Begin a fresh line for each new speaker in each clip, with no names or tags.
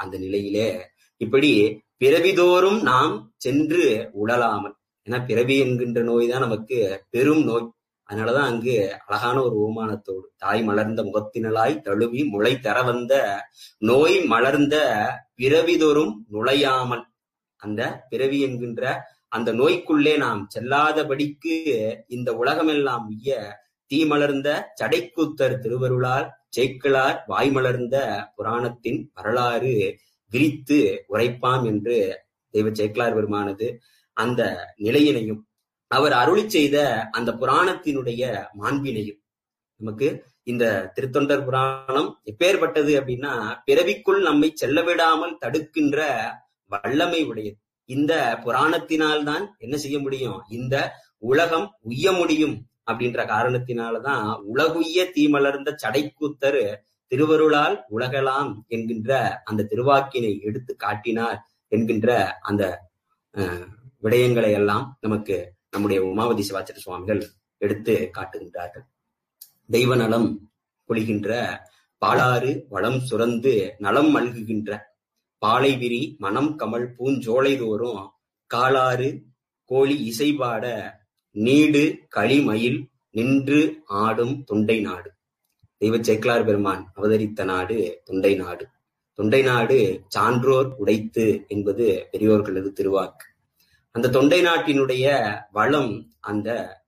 அந்த நிலையிலே இப்படி பிறவிதோறும் நாம் சென்று உழலாமல், ஏன்னா பிறவி என்கின்ற நோய் தான் நமக்கு பெரும் நோய். அதனாலதான் அங்கு அழகான ஒரு ஓமானத்தோடு தாய் மலர்ந்த முகத்தினளாய் தழுவி முளை தர வந்த நோய் மலர்ந்த பிறவிதோறும் நுழையாமல், அந்த பிறவி என்கின்ற அந்த நோய்க்குள்ளே நாம் செல்லாதபடிக்கு இந்த உலகமெல்லாம் உய்ய தீமலர்ந்த சடைக்கூத்தர் திருவருளால் சேக்கிழார் வாய்மலர்ந்த புராணத்தின் வரலாறு விரித்து உரைப்பாம் என்று தெய்வ சேக்கிழார் பெருமானது அந்த நிலையினையும் அவர் அருளி செய்த அந்த புராணத்தினுடைய மாண்பினையும் நமக்கு இந்த திருத்தொண்டர் புராணம் எப்பேற்பட்டது அப்படின்னா, பிறவிக்குள் நம்மை செல்ல விடாமல் தடுக்கின்ற வல்லமை உடையது. இந்த புராணத்தினால்தான் என்ன செய்ய முடியும், இந்த உலகம் உய்ய முடியும் அப்படின்ற காரணத்தினாலதான் உலகுய்ய தீமலர்ந்த சடைக்கூத்தர் திருவருளால் உலகலாம் என்கின்ற அந்த திருவாக்கினை எடுத்து காட்டினார் என்கின்ற அந்த விடயங்களை எல்லாம் நமக்கு நம்முடைய உமாவதி சிவாச்சாரிய சுவாமிகள் எடுத்து காட்டுகின்றார்கள். தெய்வ நலம் பொழிகின்ற பாலாறு வளம் சுரந்து நலம் மல்குகின்ற பாலை விரி மனம் கமல் பூஞ்சோலை தோறும் காலாறு கோழி இசைபாட நீடு களிமயில் நின்று ஆடும் தொண்டை நாடு. தெய்வ சேக்கிழார் பெருமான் அவதரித்த நாடு தொண்டை நாடு. தொண்டை நாடு சான்றோர் உடைத்து என்பது பெரியோர்களது திருவாக்கு. அந்த தொண்டை நாட்டினுடைய வளம் அந்த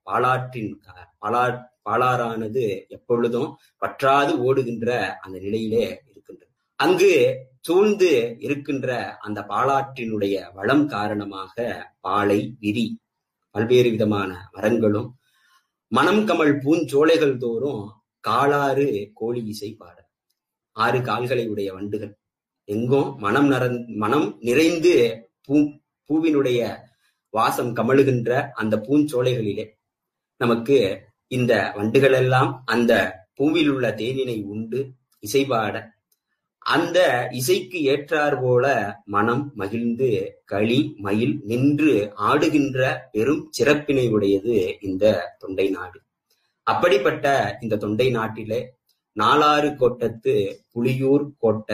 பாலாறானது எப்பொழுதும் வற்றாது ஓடுகின்ற அந்த நிலையிலே இருக்கின்றது. அங்கு சூழ்ந்து இருக்கின்ற அந்த பாலாற்றினுடைய வளம் காரணமாக பாலை விரி பல்வேறு விதமான மரங்களும் மனம் கமல் பூஞ்சோலைகள் தோறும் காலாறு கோழி இசை பாட 6 கால்களை உடைய வண்டுகள் எங்கும் மனம் நிறைந்து பூவினுடைய வாசம் கமழுகின்ற அந்த பூஞ்சோலைகளிலே நமக்கு இந்த வண்டுகள் எல்லாம் அந்த பூவில் உள்ள தேனினை உண்டு இசைபாட, அந்த இசைக்கு ஏற்றார் போல மனம் மகிழ்ந்து களி மயில் நின்று ஆடுகின்ற பெரும் சிறப்பினை உடையது இந்த தொண்டை நாடு. அப்படிப்பட்ட இந்த தொண்டை நாட்டிலே நாலாறு கோட்டத்து புலியூர் கோட்ட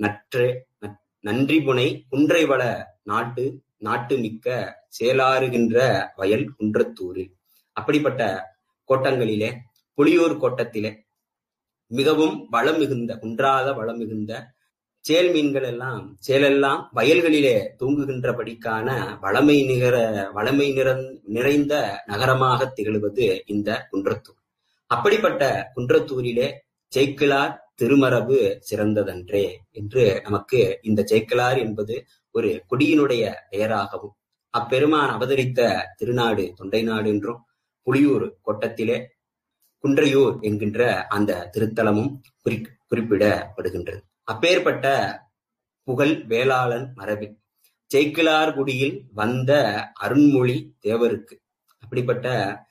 நன்றிபுனை குன்றைவள நாட்டு மிக்க சேலாறுகின்ற வயல் குன்றத்தூரில், அப்படிப்பட்ட கோட்டங்களிலே புலியூர் கோட்டத்திலே மிகவும் வளம் மிகுந்த குன்றாத வளம் மிகுந்த சேல் மீன்கள் சேலெல்லாம் வயல்களிலே தூங்குகின்றபடிக்கான வளமை நிறைந்த நகரமாக திகழ்வது இந்த குன்றத்தூர். அப்படிப்பட்ட குன்றத்தூரிலே சேக்கிழார் திருமரபு சிறந்ததன்றே என்று நமக்கு இந்த சேக்கிழார் என்பது ஒரு குடியினுடைய பெயராகவும், அப்பெருமான் அவதரித்த திருநாடு தொண்டை நாடு என்றும், புலியூர் கோட்டத்திலே குன்றையூர் என்கின்ற அந்த திருத்தலமும் குறிப்பிடப்படுகின்றது. அப்பேற்பட்ட புகழ் வேளாளன் மரபில் சேக்கிழார் குடியில் வந்த அருண்மொழி தேவருக்கு, அப்படிப்பட்ட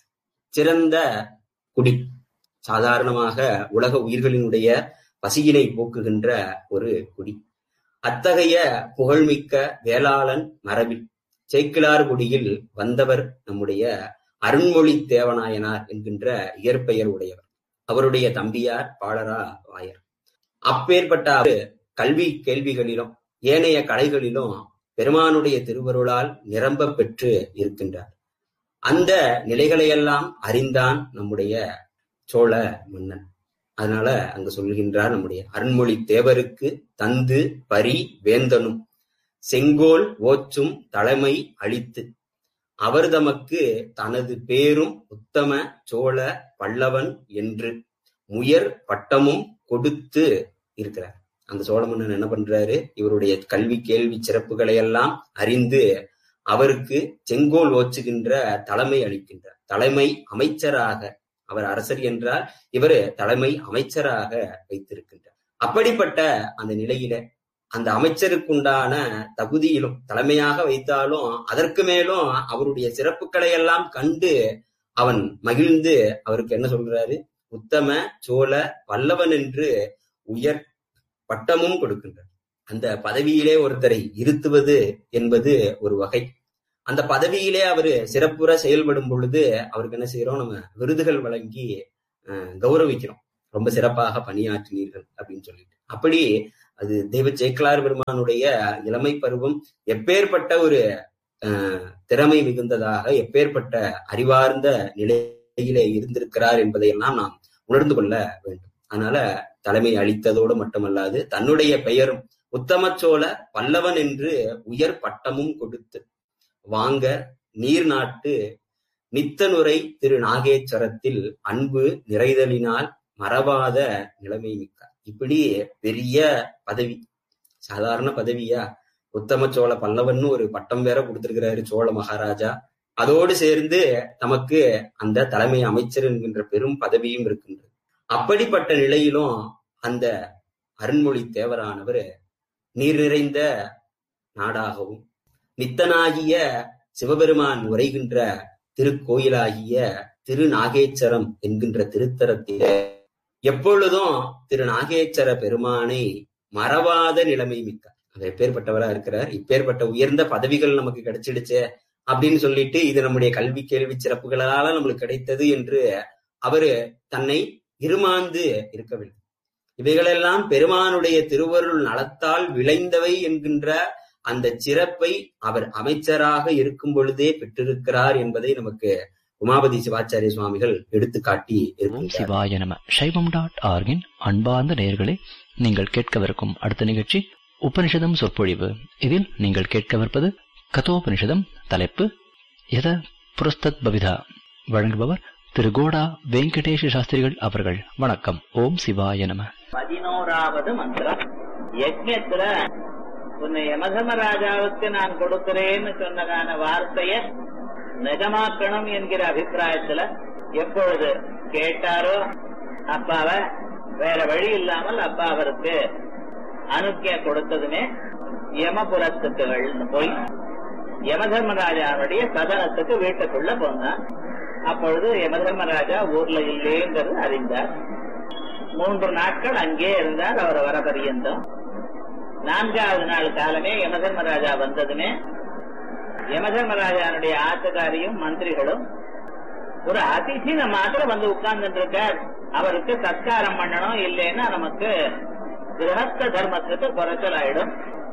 சிறந்த குடி, சாதாரணமாக உலக உயிர்களினுடைய பசியினை போக்குகின்ற ஒரு குடி. அத்தகைய புகழ்மிக்க வேளாளன் மரபில் சேக்கிழார் குடியில் வந்தவர் நம்முடைய அருண்மொழி தேவநாயனார் என்கின்ற இயற்பெயர் உடையவர். அவருடைய தம்பியார் பாலரா வாயர். அப்பேற்பட்ட கல்வி கேள்விகளிலும் ஏனைய கலைகளிலும் பெருமானுடைய திருவருளால் நிரம்ப பெற்று இருக்கின்றார். அந்த நிலைகளையெல்லாம் அறிந்தான் நம்முடைய சோழ மன்னன். அதனால அங்கு சொல்கின்றார், நம்முடைய அருண்மொழி தேவருக்கு தந்து பரி வேந்தனும் செங்கோல் ஓச்சும் தலைமை அளித்து அவர் தமக்கு தனது பேரும் உத்தம சோழ பல்லவன் என்று முயற் பட்டமும் கொடுத்து இருக்கிறார். அந்த சோழ மன்னன் என்ன பண்றாரு, இவருடைய கல்வி கேள்வி சிறப்புகளை எல்லாம் அறிந்து அவருக்கு செங்கோல் ஓச்சுகின்ற தலைமை அளிக்கின்றார். தலைமை அமைச்சராக, அவர் அரசர் என்றால் இவர் தலைமை அமைச்சராக வைத்திருக்கின்றார். அப்படிப்பட்ட அந்த நிலையில அந்த அமைச்சருக்குண்டான தகுதியிலும் தலைமையாக வைத்தாலும் அதற்கு மேலும் அவருடைய சிறப்புகளை எல்லாம் கண்டு அவன் மகிழ்ந்து அவருக்கு என்ன சொல்றாரு, உத்தம சோழ பல்லவன் என்று உயர் பட்டமும் கொடுக்கின்றார். அந்த பதவியிலே ஒருத்தரை இருத்துவது என்பது ஒரு வகை. அந்த பதவியிலே அவரு சிறப்புற செயல்படும் பொழுது அவருக்கு என்ன செய்யறோம், நம்ம விருதுகள் வழங்கி கௌரவிக்கிறோம், ரொம்ப சிறப்பாக பணியாற்றினீர்கள் அப்படின்னு சொல்லிட்டு. அப்படி அது தெய்வ சேக்கிழார் பெருமானுடைய இளமை பருவம் எப்பேற்பட்ட ஒரு திறமை மிகுந்ததாக, எப்பேற்பட்ட அறிவார்ந்த நிலையிலே இருந்திருக்கிறார் என்பதையெல்லாம் நாம் உணர்ந்து கொள்ள வேண்டும். அதனால தலைமை அளித்ததோடு மட்டுமல்லாது தன்னுடைய பெயரும் உத்தமச்சோழ பல்லவன் என்று உயர் பட்டமும் கொடுத்து வாங்க நீர் நாட்டு நித்தனுரை திரு நாகேச்சரத்தில் அன்பு நிறைதலினால் மறவாத நிலைமை மிக்கார். இப்படி பெரிய பதவி, சாதாரண பதவியா? உத்தம சோழ பல்லவன் ஒரு பட்டம் வேற கொடுத்திருக்கிறாரு சோழ மகாராஜா. அதோடு சேர்ந்து நமக்கு அந்த தலைமை அமைச்சர் என்கின்ற பெரும் பதவியும் இருக்கின்றது. அப்படிப்பட்ட நிலையிலும் அந்த அருண்மொழி தேவரானவர் நீர் நிறைந்த நாடாகவும் நித்தனாகிய சிவபெருமான் உரைகின்ற திருக்கோயிலாகிய திரு நாகேச்சரம் என்கின்ற திருத்தலத்திலே எப்பொழுதும் திரு நாகேச்சர பெருமானை மறவாத நிலைமை மிக்க அவர் எப்பேற்பட்டவரா இருக்கிறார். இப்பேற்பட்ட உயர்ந்த பதவிகள் நமக்கு கிடைச்சிடுச்சே அப்படின்னு சொல்லிட்டு இது நம்முடைய கல்வி கேள்வி சிறப்புகளால நம்மளுக்கு கிடைத்தது என்று அவரு தன்னை இருமாந்து இருக்கவில்லை. இவைகளெல்லாம் பெருமானுடைய திருவருள் நலத்தால் விளைந்தவை என்கின்ற அந்த சிறப்பை அவர் அமைச்சராக இருக்கும் பொழுதே பெற்றிருக்கிறார் என்பதை நமக்கு உமாபதி சிவாச்சாரிய சுவாமிகள் எடுத்து காட்டி இருக்கிறார்.
சிவாய நம. சைவம்.org அன்பார்ந்த நேயர்களே, நீங்கள் கேட்கவிருக்கும் அடுத்த நிகழ்ச்சி உபனிஷதம் சொற்பொழிவு. இதில் நீங்கள் கேட்கவிருப்பது கதோபனிஷதம். தலைப்பு யத புரஸ்தத் பவிதா. வழங்குபவர் திரு கோடா வெங்கடேஷ சாஸ்திரிகள் அவர்கள். வணக்கம். ஓம் சிவாய நம.
11வது மந்திரம். யஜ்ஞத்துல உன்னை யமதர்மராஜாவுக்கு நான் கொடுக்கிறேன்னு சொன்னதான வார்த்தைய நிஜமாக்கணும் என்கிற அபிப்பிராயத்துல எப்பொழுது கேட்டாரோ அப்பாவ வேற வழி இல்லாமல் அப்பா அவருக்கு அனுக்கிய கொடுத்ததுமே யமபுரத்துக்கு போய் யமதர்மராஜாவுடைய சதனத்துக்கு வீட்டுக்குள்ள போனார். அப்பொழுது யமதர்மராஜா ஊர்ல இல்லேங்கிறது அறிந்தார். 3 நாட்கள் அங்கே இருந்தார். அவர் வர பரியந்தம் 4வது நாள் காலமே யமதர்மராஜா வந்ததுமே யமதர்மராஜாவுடைய ஆட்சிகாரியும் மந்திரிகளும் ஒரு அதிதி மாத்திரம் வந்து உட்கார்ந்துட்டு இருக்கார். அவருக்கு சத்காரம் பண்ணணும், இல்லைன்னா நமக்கு கிரகஸ்த தர்மத்துக்கு குறைச்சல் ஆயிடும்.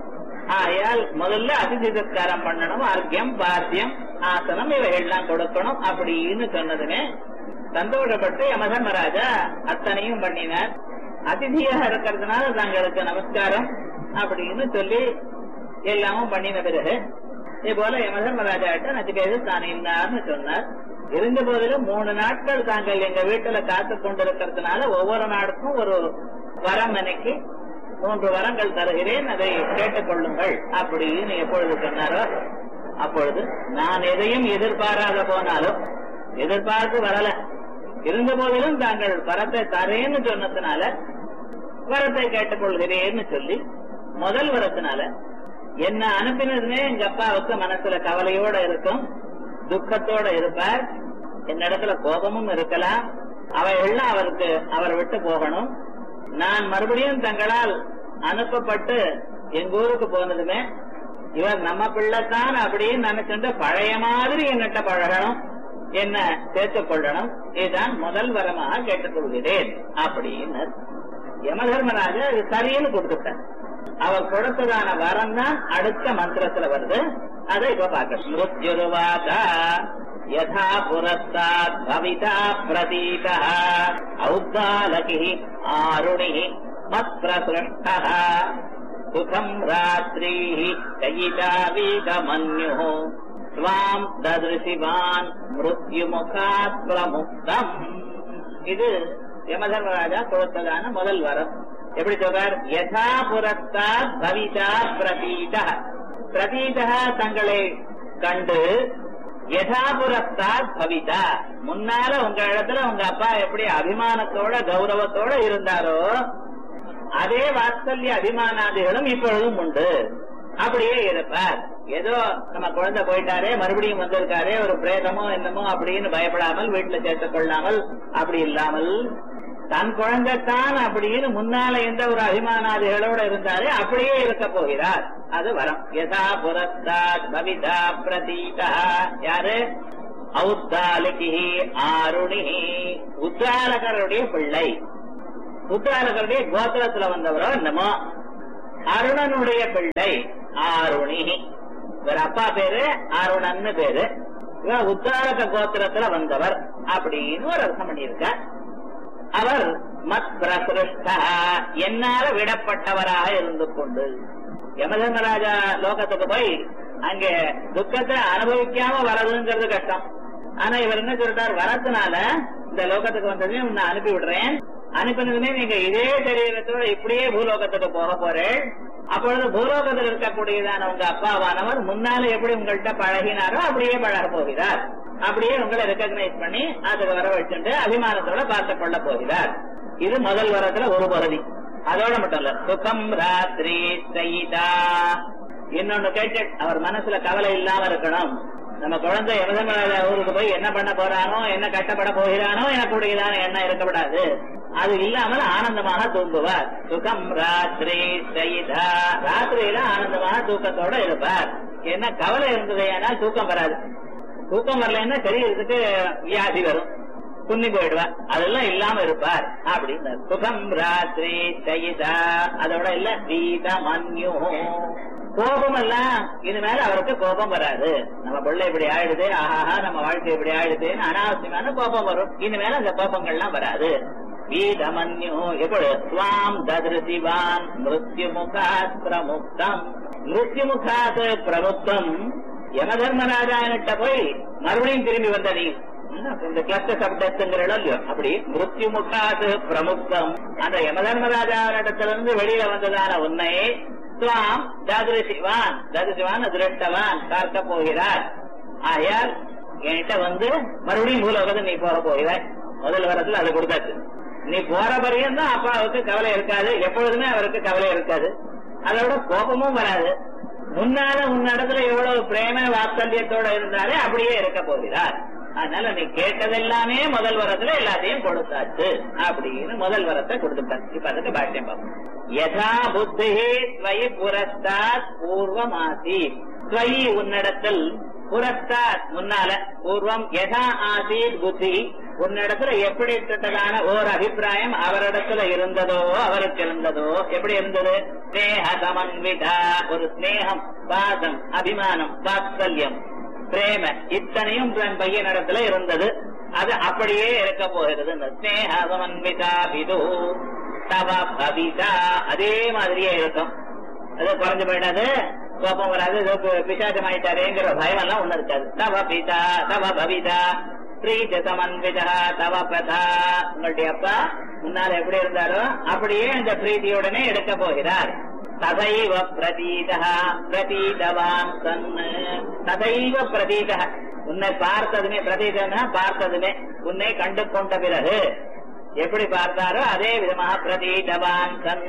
ஆயால் முதல்ல அதிதி சத்காரம் பண்ணணும், அர்க்கியம் பாத்தியம் ஆசனம் இவைகள்லாம் கொடுக்கணும் அப்படின்னு சொன்னதுமே சந்தோஷப்பட்டு யமதர்மராஜா அத்தனையும் பண்ணினார். அதிதியாக இருக்கிறதுனால தங்களுக்கு நமஸ்காரம் அப்படின்னு சொல்லி எல்லாமும் பண்ணின பிறகு இதே போல யமதர்மராஜா கிட்ட நச்சிகேது தான் இருந்தார்னு சொன்னார். இருந்த போதிலும் 3 நாட்கள் தாங்கள் எங்க வீட்டுல காத்து கொண்டிருக்கிறதுனால ஒவ்வொரு நாளுக்கும் ஒரு வரம் எனக்கு 3 வரங்கள் தருகிறேன், அதை கேட்டுக்கொள்ளுங்கள் அப்படின்னு எப்பொழுது சொன்னாரோ அப்பொழுது நான் எதையும் எதிர்பாராத போனாலும் எதிர்பார்த்து வரல, இருந்த போதிலும் தாங்கள் வரத்தை தரேன்னு சொன்னதுனால வரத்தை கேட்டுக்கொள்கிறேன்னு சொல்லி முதல் வரத்தினால என்ன அனுப்பினதுமே எங்க அப்பாவுக்கு மனசுல கவலையோட இருக்கும், துக்கத்தோட இருப்பார். என்னிடத்துல கோபமும் இருக்கலாம். அவையெல்லாம் அவருக்கு அவர் விட்டு போகணும். நான் மறுபடியும் தங்களால் அனுப்பப்பட்டு எங்க ஊருக்கு போனதுமே இவர் நம்ம பிள்ளைத்தான் அப்படின்னு நினைச்சுட்டு பழைய மாதிரி என்னட்ட பழகணும், என்ன சேர்த்துக் கொள்ளணும். இதுதான் முதல் வரமாக கேட்டுக்கொள்கிறேன் அப்படின்னு யமதர்மராஜா இது சரின்னு கொடுத்துட்டார். அவர் கொடுத்ததான வரம் தான் அடுத்த மந்திரத்துல வருது. அதை இப்ப பார்க்க மிருத்யுருவாதா யதா புரஸ்தாத் பவிதா பிரதீதா ஔத்தாலகி ஆருணி மத்பிரஸ்ருஷ்டः சுகம் ராத்ரீஹி கயிதா வீதமன்யுः ஸ்வாம் தத்ருஷிவான் மிருத்யுமுகாத் பிரமுக்தம். இது யமதர்மராஜா கொடுத்ததான முதல் வரம். எப்படி சொல்றார்? யதா புரஸ்தாத் பவிதா பிரதீதா. பிரதீதா தங்களை கண்டு, யதா புரஸ்தாத் பவிதா முன்னால உங்க இடத்துல உங்க அப்பா எப்படி அபிமானத்தோட கௌரவத்தோட இருந்தாரோ அதே வாத்சல்ய அபிமானாதிகளும் இப்பொழுதும் உண்டு. அப்படியே இருப்பார். ஏதோ நம்ம குழந்தை போயிட்டாரே மறுபடியும் வந்திருக்காரே ஒரு பிரேதமோ என்னமோ அப்படின்னு பயப்படாமல் வீட்டுல சேர்த்துக் கொள்ளாமல் அப்படி இல்லாமல் தன் குழந்தைத்தான் அப்படின்னு முன்னால எந்த ஒரு அபிமானாதிகளோட இருந்தாரே அப்படியே இருக்க போகிறார். அது வரம். யதா புரஸ்தாத் பவிதா பிரதீதா. யாரு? ஔத்தாலிகி ஆருணி. உத்தாலகருடைய பிள்ளை, உத்தாலகருடைய கோத்திரத்துல வந்தவரோ என்னமோ அருணனுடைய பிள்ளை ஆருணி. இவர் அப்பா பேரு அருணன்னு பேரு. இவர் உத்தாரக கோத்திரத்துல வந்தவர் அப்படின்னு ஒரு அர்த்தம் பண்ணியிருக்க. அவர் மத் பிரசிருஷ்டா, என்னால விடப்பட்டவராக இருந்து கொண்டு. யமதர்மராஜா லோகத்துக்கு போய் அங்க துக்கத்தை அனுபவிக்காம வரதுங்கிறது கஷ்டம். ஆனா இவர் என்ன சொல்றார், வரதுனால இந்த லோகத்துக்கு வந்ததையும் உன்னை அனுப்பி விடுறேன். அனுப்பினதுமே நீங்க இதே சரீரத்தோட இப்படியே பூலோகத்துக்கு போக போறேன். அப்பொழுது பூலோகத்தில் இருக்கக்கூடியதான உங்க அப்பாவானவர் முன்னால எப்படி உங்கள்கிட்ட பழகினாரோ அப்படியே பழக போகிறார். அப்படியே உங்களை ரெக்கக்னைஸ் பண்ணி அதுக்கு வர வச்சுட்டு அபிமானத்தோட பார்த்து கொள்ள போகிறார். இது முதல் வரத்துல ஒரு பகுதி. அதோட மட்டும் இல்ல, சுகம் ராத்திரி சயிதா. இன்னொன்னு கேட்டு அவர் மனசுல கவலை இல்லாம இருக்கணும். நம்ம குழந்தை யமதர்மராஜா ஊருக்கு போய் என்ன பண்ண போறானோ, என்ன கஷ்டப்பட போகிறானோ, எனக்குடையதான எண்ணம் இருக்கப்படாது. அது இல்லாமல் ஆனந்தமாக தூங்குவார். சுகம் ராத்திரி சயிதா, ராத்திரியில ஆனந்தமாக தூக்கத்தோட இருப்பார். என்ன கவலை இருந்தது, ஏன்னா தூக்கம் வராது. தூக்கம் வரலன்னா சரீரத்துக்கு வியாதி வரும், புண்ணி போயிடுவார். அதெல்லாம் இல்லாம இருப்பார் அப்படின்னு. சுகம் ராத்திரி சயிதா. அதோட இல்ல சீதா மன்யு, கோபம் எல்லாம் இனிமேல அவருக்கு கோபம் வராது. நம்ம பிள்ளை இப்படி ஆயிடுது, ஆஹாஹா நம்ம வாழ்க்கை இப்படி ஆயிடுதுன்னு அனாவசியமான கோபம் வரும். இனிமேல அந்த கோபங்கள்லாம் வராது. வீதமன்யு எப்பொழுது ஸ்வாம் ததிருதிவான் மிருத்யு முகாத் பிரமுக்தம். மிருத்யு முகாத் பிரமுக்தம், யமதர்மராஜானிட்ட போய் மறுபடியும் திரும்பி வந்த நீ இந்த கிளஸ்ட சப்தத்துங்கிறோ அப்படி மிருத்யு முகாத் பிரமுக்தம், அந்த யமதர்மராஜானிடத்திலிருந்து வெளியில வந்ததான உன்னை ஸ்வாம் ததிருசிவான், ததிருசிவான் திருஷ்டவான் பார்க்க போகிறார். ஆயால் என்கிட்ட வந்து மறுபடியும் பூலோகத்தை நீ போக போகிறாய். முதல் வரத்துல அது கொடுத்தாச்சு. நீ போற பரியம் தான் அப்பாவுக்கு கவலை இருக்காது, எப்பொழுதுமே அவருக்கு கவலை இருக்காது. அதோட கோபமும் வராது. முன்னால உன்னிடத்துல எவ்வளவு பிரேம வாத்சல்யத்தோட இருந்தாலே அப்படியே இருக்க போகிறார். அதனால நீ கேட்டதெல்லாமே முதல் வரத்துல எல்லாத்தையும் கொடுத்தாச்சு அப்படின்னு முதல் வரத்தை கொடுத்துட்டாரு. இப்ப அதுக்கு பாஷ்யம் பார்ப்போம். யதா புத்தி ஸ்வயி புரஸ்தாத் பூர்வமாசி. ஸ்வயி உன்னிடத்தில், புரஸ்தாத் முன்னால, பூர்வம் யதா ஆசீத் புத்தி உன்னிடத்துல எப்படிப்பட்டதான ஓர் அபிப்பிராயம் அவரிடத்துல இருந்ததோ அவருக்கு இருந்ததோ. எப்படி இருந்தது? ஸ்நேக சமன்விதா, ஒரு ஸ்நேகம், பாசம், அபிமானம், வாத்சல்யம், பிரேம, இத்தனையும் தன் பையனிடத்துல இருந்தது. அது அப்படியே இருக்க போகிறது. ஸ்நேக சமன்விதா விது தவ பவிதா, அதே மாதிரியே இருக்கும். அது குறைஞ்சு போயிடாது, கோபம் வராது, பிசாசம் ஆயிட்டாருங்கிற பயம் எல்லாம் ஒண்ணு இருக்காது. தவ பிதா தவ பவிதா பிரீத சமன்விதா தவ பிரதா. உங்களுடைய அப்பா முன்னால எப்படி இருந்தாரோ அப்படியே அந்த பிரீதியுடனே எடுக்க போகிறார். ததைவ பிரதீதா பிரதீதவான் சன். ததைவ பிரதீதா, உன்னை பார்த்ததுமே, பிரதீதனா பார்த்ததுமே, உன்னை கண்டு கொண்ட பிறகு எப்படி பார்த்தாரோ அதே விதமாக பிரதீதவான் சன்.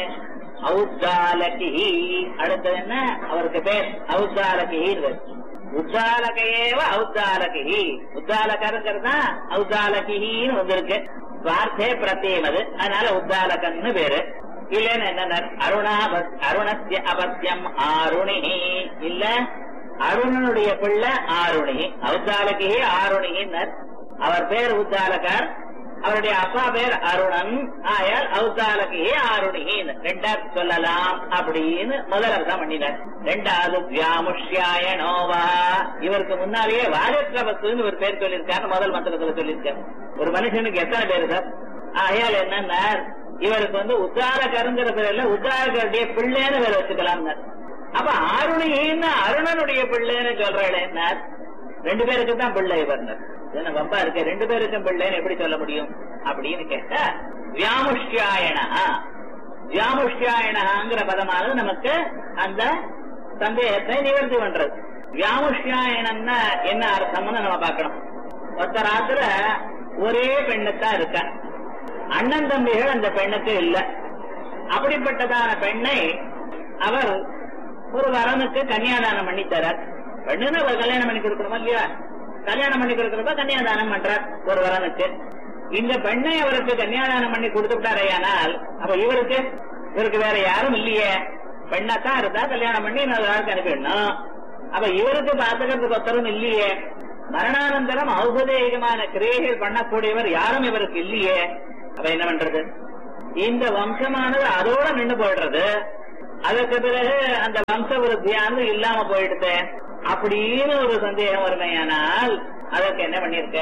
ஔத்தாலகி, அடுத்தது என்ன அவருக்கு பேர்? ஔத்தாலகி. உத்தாலகையேவ ஔத்தாலகி. உத்தாலகருங்கிறதா ஔத்தாலகின்னு வந்திருக்கு. ஸ்வார்த்தே பிரத்யேமது, அதனால உத்தாலகன்னு பேரு. இல்லன்னு என்ன, அருணஸ்ய அபத்தியம் ஆருணி. இல்ல அருணனுடைய பிள்ளை ஆருணி. ஔத்தாலகி ஆருணின்னர். அவர் பேர் உத்தாலகர், அவருடைய அப்பா பேர் அருணன். ஆயால் ஔத்தாலகி ஆருணின்னு ரெண்டா சொல்லலாம் அப்படின்னு முதல் அர்த்தம் பண்ணினார். ரெண்டாவது வியாமுஷ்யாயனோவா, இவருக்கு முன்னாலேயே வாஜத்ரபத்துன்னு ஒரு பேர் சொல்லியிருக்காரு. முதல் மந்திரத்துல சொல்லியிருக்காரு. ஒரு மனுஷனுக்கு எத்தனை பேரு சார்? ஆயால் என்னன்னா இவருக்கு வந்து உத்தாரகருங்கிற பேர்ல உத்தாரகருடைய பிள்ளைன்னு பேர் வச்சுக்கலாம். அப்ப ஆருணின்னு அருணனுடைய பிள்ளைன்னு சொல்றேன். ரெண்டு பேருக்கு தான் பிள்ளை இவர். வம்பா இருக்க, ரெண்டு பேருக்கும் பிள்ளைன்னு எப்படி சொல்ல முடியும் அப்படின்னு கேட்டா, வியாமுஷ்யாயனா, வியாமுஷ்யாயனங்கிற பதமானது நமக்கு அந்த சந்தேகத்தை நிவர்த்தி பண்றது. வியாமுஷ்யாயனன்னா என்ன அர்த்தம்னு நம்ம பார்க்கணும். ஒருத்தராத்துல ஒரே பெண்ணுத்தான் இருக்க, அண்ணன் தம்பிகள் அந்த பெண்ணுக்கு இல்ல. அப்படிப்பட்டதான பெண்ணை அவர் ஒரு வரனுக்கு கன்னியாதானம் பண்ணி தரார். பெண்ணுன்னு அவர் கல்யாணம் பண்ணி கொடுக்கணுமா இல்லையா? கல்யாணம் பண்ணி கொடுக்கறப்ப கன்னியாதானம் பண்றார் ஒரு வரனுக்கு. இந்த பெண்ணை அவருக்கு கன்னியாதானம் பண்ணி கொடுத்துட்டாரையானால் அப்ப இவருக்கு வேற யாரும் இல்லையே, பெண்ணத்தான் இருந்தா கல்யாணம் பண்ணி இன்னொரு ஆளுக்கு அனுப்பிடணும். அப்ப இவருக்கு பாத்துக்கிறதுக்கு ஒருத்தரும் இல்லையே. மரணானந்தரம் ஔபதேகமான கிரியைகள் பண்ணக்கூடியவர் யாரும் இவருக்கு இல்லையே. அப்ப என்ன பண்றது? இந்த வம்சமானது அதோட நின்று போயிடுறது. அதற்கு பிறகு அந்த வம்ச விருத்தியானது இல்லாம போயிடுது அப்படின்னு ஒரு சந்தேகம் வருமையானால் அதற்கு என்ன பண்ணிருக்க,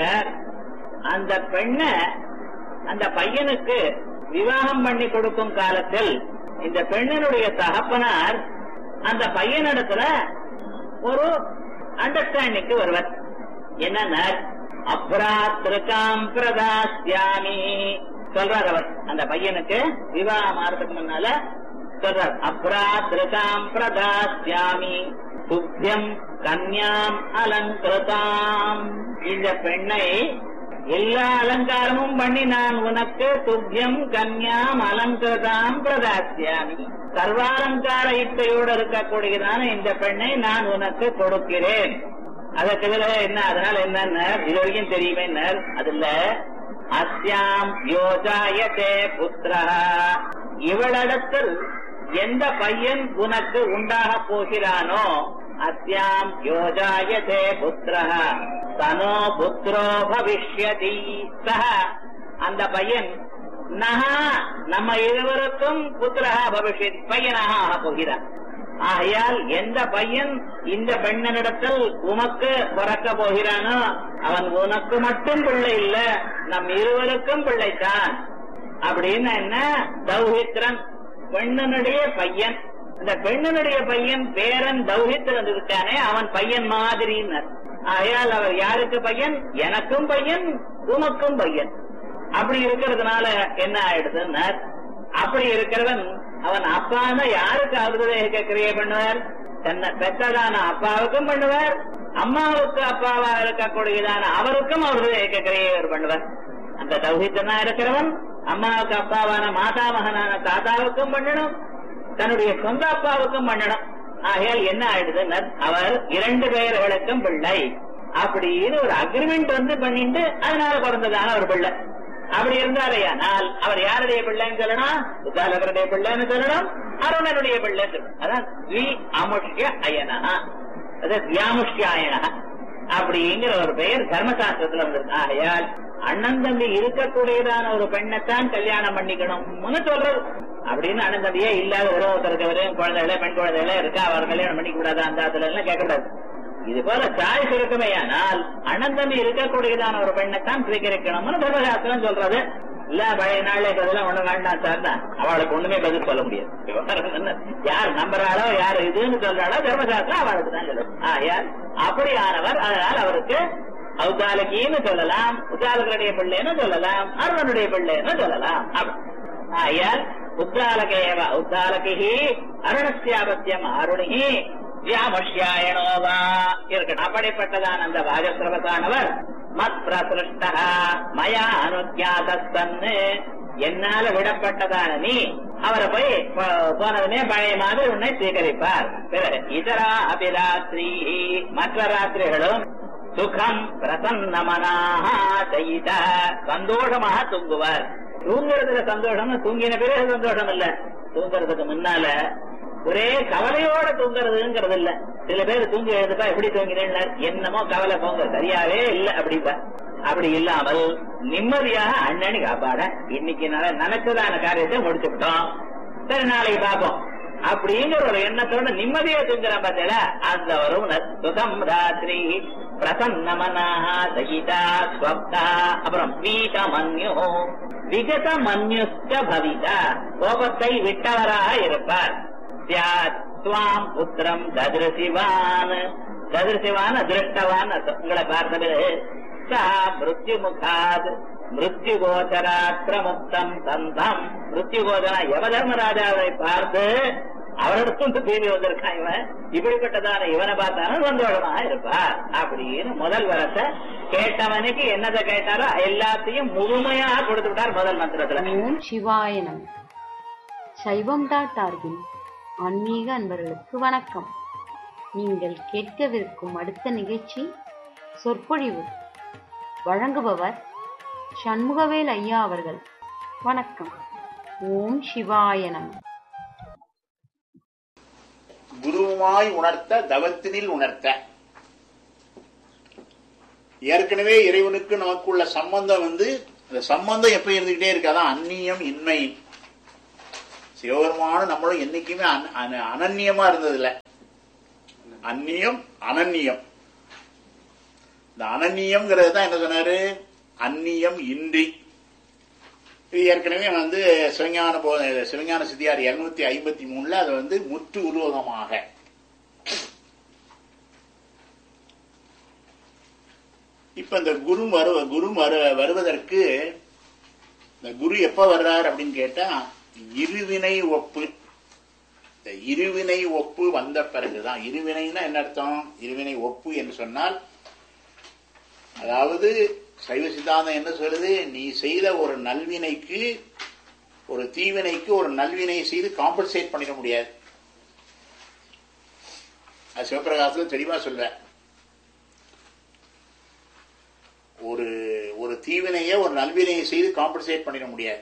அந்த பெண்ண அந்த பையனுக்கு விவாகம் பண்ணி கொடுக்கும் காலத்தில் இந்த பெண்ணினுடைய தகப்பனார் அந்த பையனிடத்துல ஒரு அண்டர்ஸ்டாண்டிங்க்கு வருவர். என்னன்னா அப்ராத்ருகாம் பிரதாஸ்யாமி சொல்றார். அவர் அந்த பையனுக்கு விவாகம் ஆறதுக்கு முன்னால சொல்றார், அப்ராத்ருகாம் பிரதாஸ்யாமி துப்யம் கன்யாம் அலங்கிருதாம். இந்த பெண்ணை எல்லா அலங்காரமும் பண்ணி நான் உனக்கு துப்யம் கன்யாம் அலங்கிருதாம் பிரதாஸ்யாமி, சர்வாலங்கார இட்டையோடு இருக்கக்கூடியதான இந்த பெண்ணை நான் உனக்கு கொடுக்கிறேன். அதற்கு என்ன, அதனால என்ன இது வரைக்கும் தெரியுமே, அதுல அஸ்யாம் யோஜாயதே புத்திரா, இவளிடத்தில் எந்த பையன் உனக்கு உண்டாக போகிறானோ அஸ்யாம் யோஜாயதே புத்திரா தனோ புத்திரோ பவிஷ்யதி சஹ, அந்த பையன் நஹா நம்ம இருவருக்கும் புத்திரஹா பவிஷ்யதி, பையனாக ஆக போகிறான். ஆகையால் எந்த பையன் இந்த பெண்ணனிடத்தில் உமக்கு பிறக்க போகிறானோ அவன் உனக்கு மட்டும் பிள்ளை இல்ல, நம் இருவருக்கும் பிள்ளைத்தான். அப்படின்னு என்ன, தௌஹித்ரன் பெண்ணனுடைய பையன். இந்த பெண்ணனுடைய பையன் பேரன் தௌஹித்ரன் இருக்கானே அவன் பையன் மாதிரினர். ஆகையால் அவர் யாருக்கு பையன், எனக்கும் பையன் உமக்கும் பையன். அப்படி இருக்கிறதுனால என்ன ஆயிடுதுன்னா, அப்படி இருக்கிறவன் அவன் அப்பான்னு யாருக்கு அவருடைய கிரியை பண்ணுவார், தன்னை பெற்றதான அப்பாவுக்கும் பண்ணுவார், அம்மாவுக்கு அப்பாவா இருக்கக்கூடியதான அவருக்கும் அவருடைய கிரியை பண்ணுவார். அந்த தௌஹித்தனா இருக்கிறவன் அம்மாவுக்கு அப்பாவான மாதாமகனான தாத்தாவுக்கும் பண்ணணும், தன்னுடைய சொந்த அப்பாவுக்கும் பண்ணணும். ஆகையால் என்ன ஆயிடுதுன்னா, அவர் இரண்டு பெயர்களுக்கும் பிள்ளை அப்படின்னு ஒரு அக்ரிமெண்ட் பண்ணிட்டு அதனால பிறந்ததான ஒரு பிள்ளை. அப்படி இருந்தாரையானால் அவர் யாருடைய பிள்ளைன்னு சொல்லணும், உத்தாலகருடைய பிள்ளைன்னு சொல்லணும், அருணனுடைய பிள்ளை சொல்லணும். அதான் வி அமுஷ்ய அயனா, அது வியாமுஷ்யாயனா அப்படிங்கிற ஒரு பெயர் தர்மசாஸ்திரத்துல வந்திருக்கு. ஆகையால் அண்ணன் தம்பி இருக்கக்கூடியதான ஒரு பெண்ணைத்தான் கல்யாணம் பண்ணிக்கணும்னு சொல்றது. அப்படின்னு அண்ணன் தம்பியே இல்லாத ஒருத்தருக்கு வரையும் குழந்தைகள பெண் குழந்தைகள இருக்கா, அவர் கல்யாணம் பண்ணிக்க கூடாது அந்த அதுல எல்லாம் கேட்கக்கூடாது. இது போல சாய்ஸ் இருக்குமையானால் அண்ணன் தம்பி இருக்கக்கூடியதான ஒரு பெண்ணைத்தான் சுவீகரிக்கணும்னு தர்மசாஸ்திரம் சொல்றது. இல்ல பழைய நாள்ல இதெல்லாம் ஒண்ணு வேண்டாம் சார், அவளுக்கு ஒண்ணுமே பதில் சொல்ல முடியாது. யார் நம்புறாளோ யார் இதுன்னு சொல்றாளோ தர்மசாஸ்திரம் அவளுக்கு தான் சொல்லும். ஆயால் அப்படியானவர், அதனால் அவருக்கு ஔத்தாலகின்னு சொல்லலாம், உத்தாலகருடைய பிள்ளைன்னு சொல்லலாம், அருணனுடைய பிள்ளைன்னு சொல்லலாம். ஆயால் உத்தாலகேவ உத்தாலகி அருணஸ்யாபத்தியம் அருணிகி வியாமஷ்யாயனோவா இருக்கட்டும். அப்படிப்பட்டதான் அந்த வாஜஸ்ரவசானவர் மத் பிரசிருஷ்டா மயா அனுஜாதஸ்தன்னு, என்னால விடப்பட்டதான நீ அவரை போய் போனதுமே பழைய மாதிரி உன்னை ஸ்வீகரிப்பார். பிறகு இதரா அபிராத்திரி, மற்ற ராத்திரிகளும் சுகம் பிரசன்னமனாக செய்த, சந்தோஷமாக தூங்குவார். தூங்குறதுல சந்தோஷம், தூங்கின பிறகு சந்தோஷம் இல்ல, தூங்குறதுக்கு முன்னால ஒரே கவலையோட தூங்குறதுங்கிறது இல்ல. சில பேர் தூங்கி எழுதுப்பா எப்படி தூங்கினேன், என்னமோ கவலை போங்க சரியாவே இல்ல அப்படிப்பா. அப்படி இல்லாமல் நிம்மதியாக அண்ணனி காப்பாட, இன்னைக்கு நினைச்சதான காரியத்தை முடிச்சுட்டோம், சரி நாளைக்கு பார்ப்போம் அப்படிங்கிற ஒரு எண்ணத்தோட நிம்மதியா தூங்குறான் பார்த்தா அந்த வரும் சுகம் ராத்திரி பிரசன்னமனாக சகிதா ஸ்வப்தா. அப்புறம் வீத மன்யோ விகத மன்யுஷ்ட பவிதா, கோபத்தை விட்டவராக இருப்பார். ஸ்வாம் புத்திரம் ததிருசிவான், ததிருசிவான் அதிருஷ்டவான் உங்களை பார்த்தது. சா மிருத்யு முகாத் மிருத்யு கோச்சராத் பிரமுக்தம் சந்தம், மிருத்யு கோச்சரா யமதர்மராஜாவை பார்த்து அவரிடத்தும் தீவி வந்திருக்கான் இவன், இப்படிப்பட்டதான இவனை பார்த்தாலும் சந்தோஷமாக இருப்பார் அப்படின்னு முதல் வரத்தை கேட்டவனுக்கு என்னதை கேட்டாரோ எல்லாத்தையும் முழுமையாக கொடுத்து விட்டார் முதல் மந்திரத்துல.
ஓம் சிவாயனம். சைவம்.org ஆன்மீக அன்பர்களுக்கு வணக்கம். நீங்கள் கேட்கவிருக்கும் அடுத்த நிகழ்ச்சி சொற்பொழிவு. வழங்குபவர் சண்முகவேல் ஐயா அவர்கள். வணக்கம். ஓம் சிவாயனம்.
குருவுமாய் உணர்த்த தவத்தினில் உணர்த்த, ஏற்கனவே இறைவனுக்கு நமக்குள்ள சம்பந்தம் அந்த சம்பந்தம் எப்ப இருந்துகிட்டே இருக்காதான் அந்நியம் இன்மை. சிவபெருமானும் நம்மளும் என்னைக்குமே அனன்யமா இருந்ததில்ல. அந்நியம் அனன்யம். இந்த அனன்யம்ங்கிறது தான் என்ன சொன்னாரு, அந்நியம் இன்றி. இது ஏற்கனவே சிவஞான சித்தியார் 253 அது முற்று உருவகமாக. இப்ப இந்த குரு வருவதற்கு இந்த குரு எப்ப வர்றார் அப்படின்னு கேட்டா, இருவினை ஒப்பு. இந்த இருவினை ஒப்பு வந்த பிறகுதான். இருவினைன்னா என்ன அர்த்தம்? இருவினை ஒப்பு என்று சொன்னால், அதாவது சைவ சித்தாந்தம் என்ன சொல்லுது, நீ செய்த ஒரு நல்வினைக்கு ஒரு தீவினைக்கு ஒரு நல்வினை செய்து காம்பன்சேட் பண்ணிட முடியாது. அது சிவபிரகாசத்துல தெளிவா சொல்ற. ஒரு தீவினையை ஒரு நல்வினையை செய்து காம்பன்சேட் பண்ணிட முடியாது.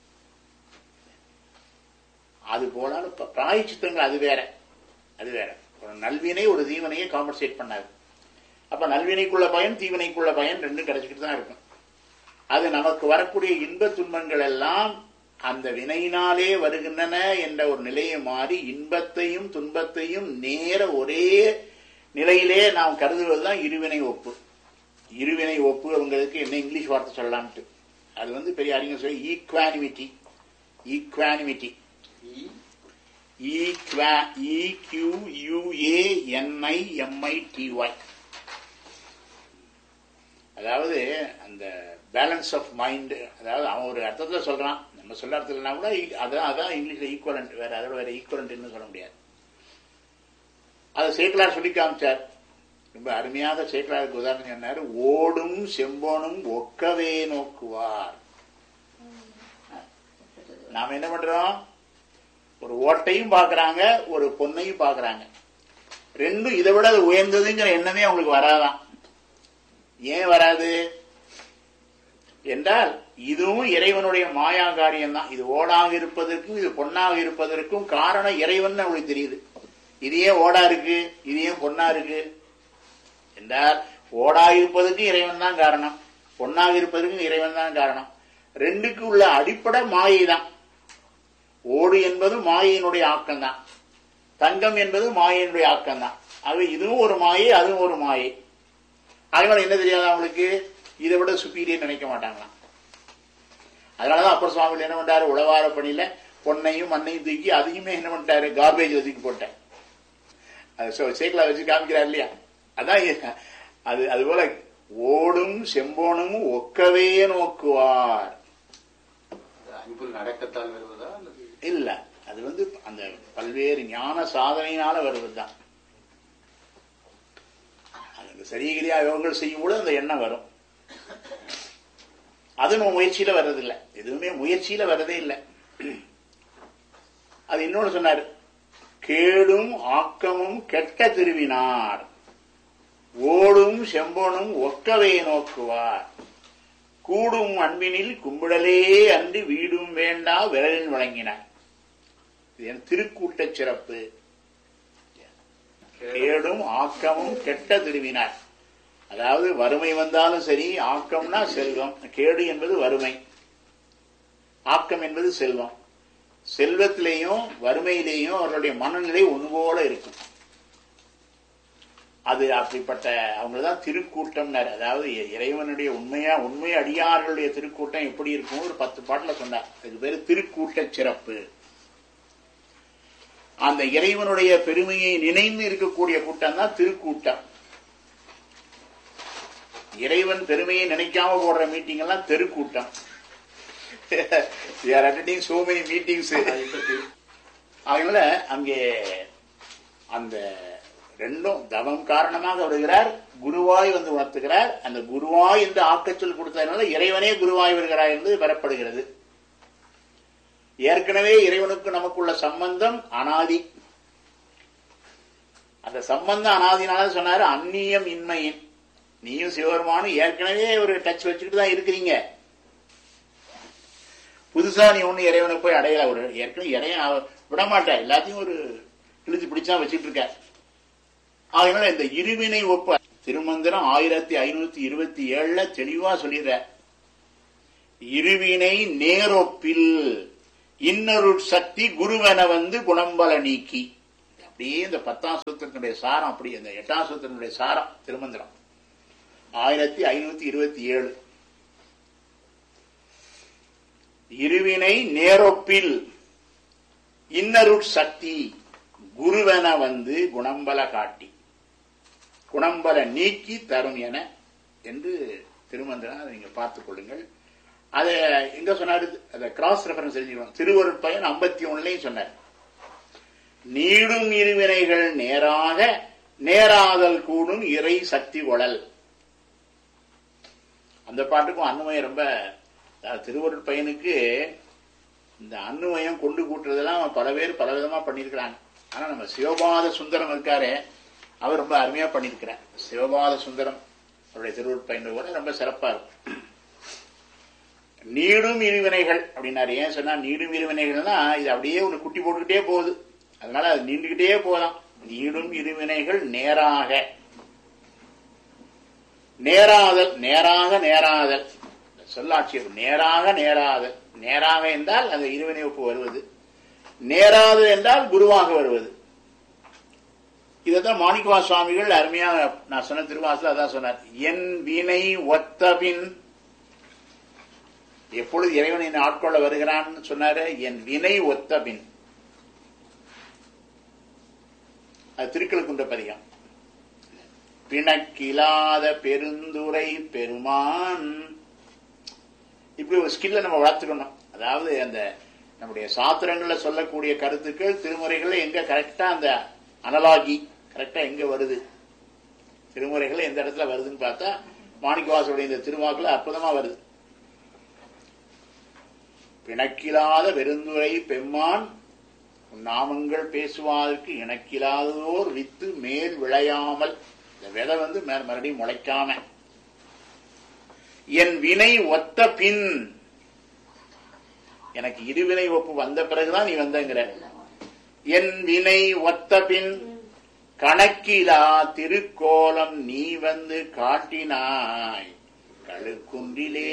அது போல பிராயச்சித்தங்கள் அது வேற. ஒரு நல்வினை ஒரு தீவினையை காம்பன்சேட் பண்ணாது. அப்ப நல்வினைக்குள்ள பயன் தீவினைக்குள்ள பயன் ரெண்டும் கிடைச்சிக்கிட்டு தான் இருக்கும். அது நமக்கு வரக்கூடிய இன்ப துன்பங்கள் எல்லாம் அந்த வினையினாலே வருகின்றன என்ற ஒரு நிலையை மாறி இன்பத்தையும் துன்பத்தையும் நேர ஒரே நிலையிலே நாம் கருதுவதுதான் இருவினை ஒப்பு. இருவினை ஒப்பு அவங்களுக்கு என்ன இங்கிலீஷ் வார்த்தை சொல்லலாம்ட்டு, அது பெரிய அறிஞர் சொல்லி ஈக்வானிமிட்டி. Equanimity EQUANIMITY. அதாவது அந்த பேலன்ஸ் ஆஃப் மைண்ட். அதாவது அவன் ஒரு அர்த்தத்துல சொல்றான், நம்ம சொல்ல அர்த்தம்னா கூட அதான் இங்கிலீஷ்ல ஈக்குவலண்ட். அதோட வேற ஈக்குவலண்ட் சொல்ல முடியாது. அதை சேக்கலார் சொல்லி காமிச்சார். ரொம்ப அருமையாக சேக்கலாருக்கு உதாரணம் சொன்னாரு. ஓடும் செம்போனும் ஒக்கவே நோக்குவார். நாம என்ன பண்றோம், ஒரு ஓட்டையும் பாக்குறாங்க, ஒரு பொன்னையும் பாக்குறாங்க. ரெண்டும் இதை விட உயர்ந்ததுங்கிற எண்ணமே அவங்களுக்கு வராதான். ஏன் வராது என்றால், இதுவும் இறைவனுடைய மாயா காரியம் தான். இது ஓடாக இருப்பதற்கும் இது பொன்னாக இருப்பதற்கும் காரணம் இறைவன் அவங்களுக்கு தெரியுது. இது ஏன் ஓடா இருக்கு, இது ஏன் பொன்னா இருக்கு என்றால், ஓடாக இருப்பதற்கும் இறைவன் தான் காரணம், பொன்னாக இருப்பதற்கும் இறைவன் தான் காரணம். ரெண்டுக்கு உள்ள அடிப்படை மாயை தான். ஓடு என்பது மாயையினுடைய ஆக்கம் தான், தங்கம் என்பது மாயையினுடைய ஆக்கம் தான். அது இதுவும் ஒரு மாயை, அதுவும் ஒரு மாயை. அதனால என்ன தெரியாது அவங்களுக்கு, இதை விட சுப்பீரியர் நினைக்க மாட்டாங்களாம். அதனாலதான் அப்பர் சுவாமிகள் என்ன பண்றாரு, உழவார பணியில பொன்னையும் மண்ணையும் தூக்கி அதையுமே என்ன பண்ணிட்டாரு, கார்பேஜ் தூக்கி போட்டேன். சேக்கலா வச்சு காமிக்கிறார் இல்லையா. அதான் அது போல ஓடும் செம்போனும் ஒக்கவே நோக்குவார்.
நடக்கத்தால் வருவதா
இல்ல, அது அந்த பல்வேறு ஞான சாதனையினால வருவதுதான். சரியகிரியா யோகங்கள் செய்யும் போது அந்த எண்ணம் வரும். அது நம்ம முயற்சியில வர்றதில்லை, எதுவுமே முயற்சியில வர்றதே இல்லை. அது இன்னொன்னு சொன்னார், கேடும் ஆக்கமும் கெட்ட திருவினார் ஓடும் செம்போனும் ஒக்கவே நோக்குவார் கூடும் அன்பினில் கும்பிடலே அன்று வீடும் வேண்டா விரலில் வழங்கினார். இது என் திருக்கூட்ட சிறப்பு. கேடும் ஆக்கமும் கெட்ட திருவினார். அதாவது வறுமை வந்தாலும் சரி, ஆக்கம்னா செல்வம், கேடு என்பது வறுமை, ஆக்கம் என்பது செல்வம். செல்வத்திலேயும் வறுமையிலேயும் அவர்களுடைய மனநிலை ஒன்று போல இருக்கும். அது அப்படிப்பட்ட அவங்கதான் திருக்கூட்டம்னார். அதாவது இறைவனுடைய உண்மை அடியார்களுடைய திருக்கூட்டம் எப்படி இருக்கும் ஒரு 10 பாட்டுல சொன்னார். அதுக்கு பேரு திருக்கூட்ட சிறப்பு. அந்த இறைவனுடைய பெருமையை நினைந்து இருக்கக்கூடிய கூட்டம் தான் திருக்கூட்டம். இறைவன் பெருமையை நினைக்காம போடுற மீட்டிங் எல்லாம் தெருக்கூட்டம். so many meetings. அதனால அங்கே அந்த ரெண்டும் தவம் காரணமாக வருகிறார், குருவாய் உணர்த்துகிறார். அந்த குருவாய் என்று ஆக்கச்சொல் கொடுத்ததுனால இறைவனே குருவாய் வருகிறார் என்று பெறப்படுகிறது. ஏற்கனவே இறைவனுக்கு நமக்குள்ள சம்பந்தம் அனாதி. அந்த சம்பந்தம் அனாதினால சொன்னாரு அந்நியம் இன்மையின். நீயும் சிவபெருமானும் ஏற்கனவே ஒரு டச் வச்சுக்கிட்டு தான் இருக்கிறீங்க. புதுசா நீ ஒண்ணு இறைவனை போய் அடையல. ஒரு ஏற்கனவே இறைவன் விடமாட்ட, எல்லாத்தையும் ஒரு இழுத்து பிடிச்சா வச்சுட்டு இருக்க. அதனால இந்த இருவினை ஒப்ப திருமந்திரம் 1527 தெளிவா சொல்லிடுற. இருவினை நேரொப்பில் இன்னொரு சக்தி குருவென வந்து குணம்பல நீக்கி. அப்படியே இந்த 10ஆம் சூத்திரத்தினுடைய சாரம், அப்படி இந்த 8ஆம் சூத்திரத்தினுடைய சாரம் திருமந்திரம் 1527. இருவினை நேரொப்பில் இன்னருட் சக்தி குருவென வந்து குணம்பல காட்டி குணம்பல நீக்கி தரும் என என்று திருமந்திரம். அதை நீங்க பார்த்துக் கொள்ளுங்கள். அதை எங்க சொன்னாரு, அதை கிராஸ் ரெஃபரன்ஸ் தெரிஞ்சுக்கணும். திருவருட்பயன் 51 சொன்னார், நீடும் இருவினைகள் நேராக நேராதல் கூடும் இறை சக்தி கொளல். அந்த பாட்டுக்கும் அன்னுமயம் ரொம்ப, திருவருட்பயனுக்கு இந்த அன்னுமயம் கொண்டு கூட்டுறதெல்லாம் பல பேர் பல விதமா பண்ணிருக்கிறாங்க. ஆனா நம்ம சிவபாத சுந்தரம் இருக்காரு, அவர் ரொம்ப அருமையா பண்ணிருக்கிறார். சிவபாத சுந்தரம் அவருடைய திருவருட்பயன் கூட ரொம்ப சிறப்பா இருக்கும். நீடும் இருவினைகள் அப்படின்னாரு. ஏன் சொன்னா நீடும் இருவினைகள்னா இது அப்படியே ஒண்ணு குட்டி போட்டுக்கிட்டே போகுது, அதனால அது நீண்டுகிட்டே போலாம். நீடும் இருவினைகள் நேராக நேராதல், நேராக நேராதல் சொல்லாட்சியம், நேராக நேராதல். நேராக என்றால் அந்த இருவினை ஒப்பு வருவது, நேராது என்றால் குருவாக வருவது. இதான் மாணிக்கவா சுவாமிகள் அருமையா நான் சொன்ன திருவாசல அதான் சொன்னார். என் வினை ஒத்தபின், எப்பொழுது இறைவனை ஆட்கொள்ள வருகிறான்னு சொன்னாரு, என் வினை ஒத்தபின். அது திருக்கழுக்குன்ற பதிகம். பிணக்கிலாத பெருந்துரை பெருமான். இப்படி ஒரு ஸ்கில்ல நம்ம வளர்த்துக்கணும். அதாவது அந்த நம்முடைய சாத்திரங்கள்ல சொல்லக்கூடிய கருத்துக்கள் திருமுறைகள்ல எங்க கரெக்டா அந்த அனலாகி கரெக்டா எங்க வருது, திருமுறைகள் எந்த இடத்துல வருதுன்னு பார்த்தா மாணிக்கவாசனுடைய இந்த திருவாக்குல அற்புதமா வருது. பிணக்கிலாத பெருந்துரை பெம்மான் நாமங்கள் பேசுவதற்கு இணக்கிலாததோர் வித்து மேல் விளையாமல், இந்த விதை வந்து மறுபடியும் முளைக்காம. என் வினை ஒத்த பின், எனக்கு இருவினை ஒப்பு வந்த பிறகுதான் நீ வந்தங்கிற. என் வினை ஒத்த பின் கணக்கிலா திருக்கோலம் நீ வந்து காட்டினாய் கழுக்குன்றிலே.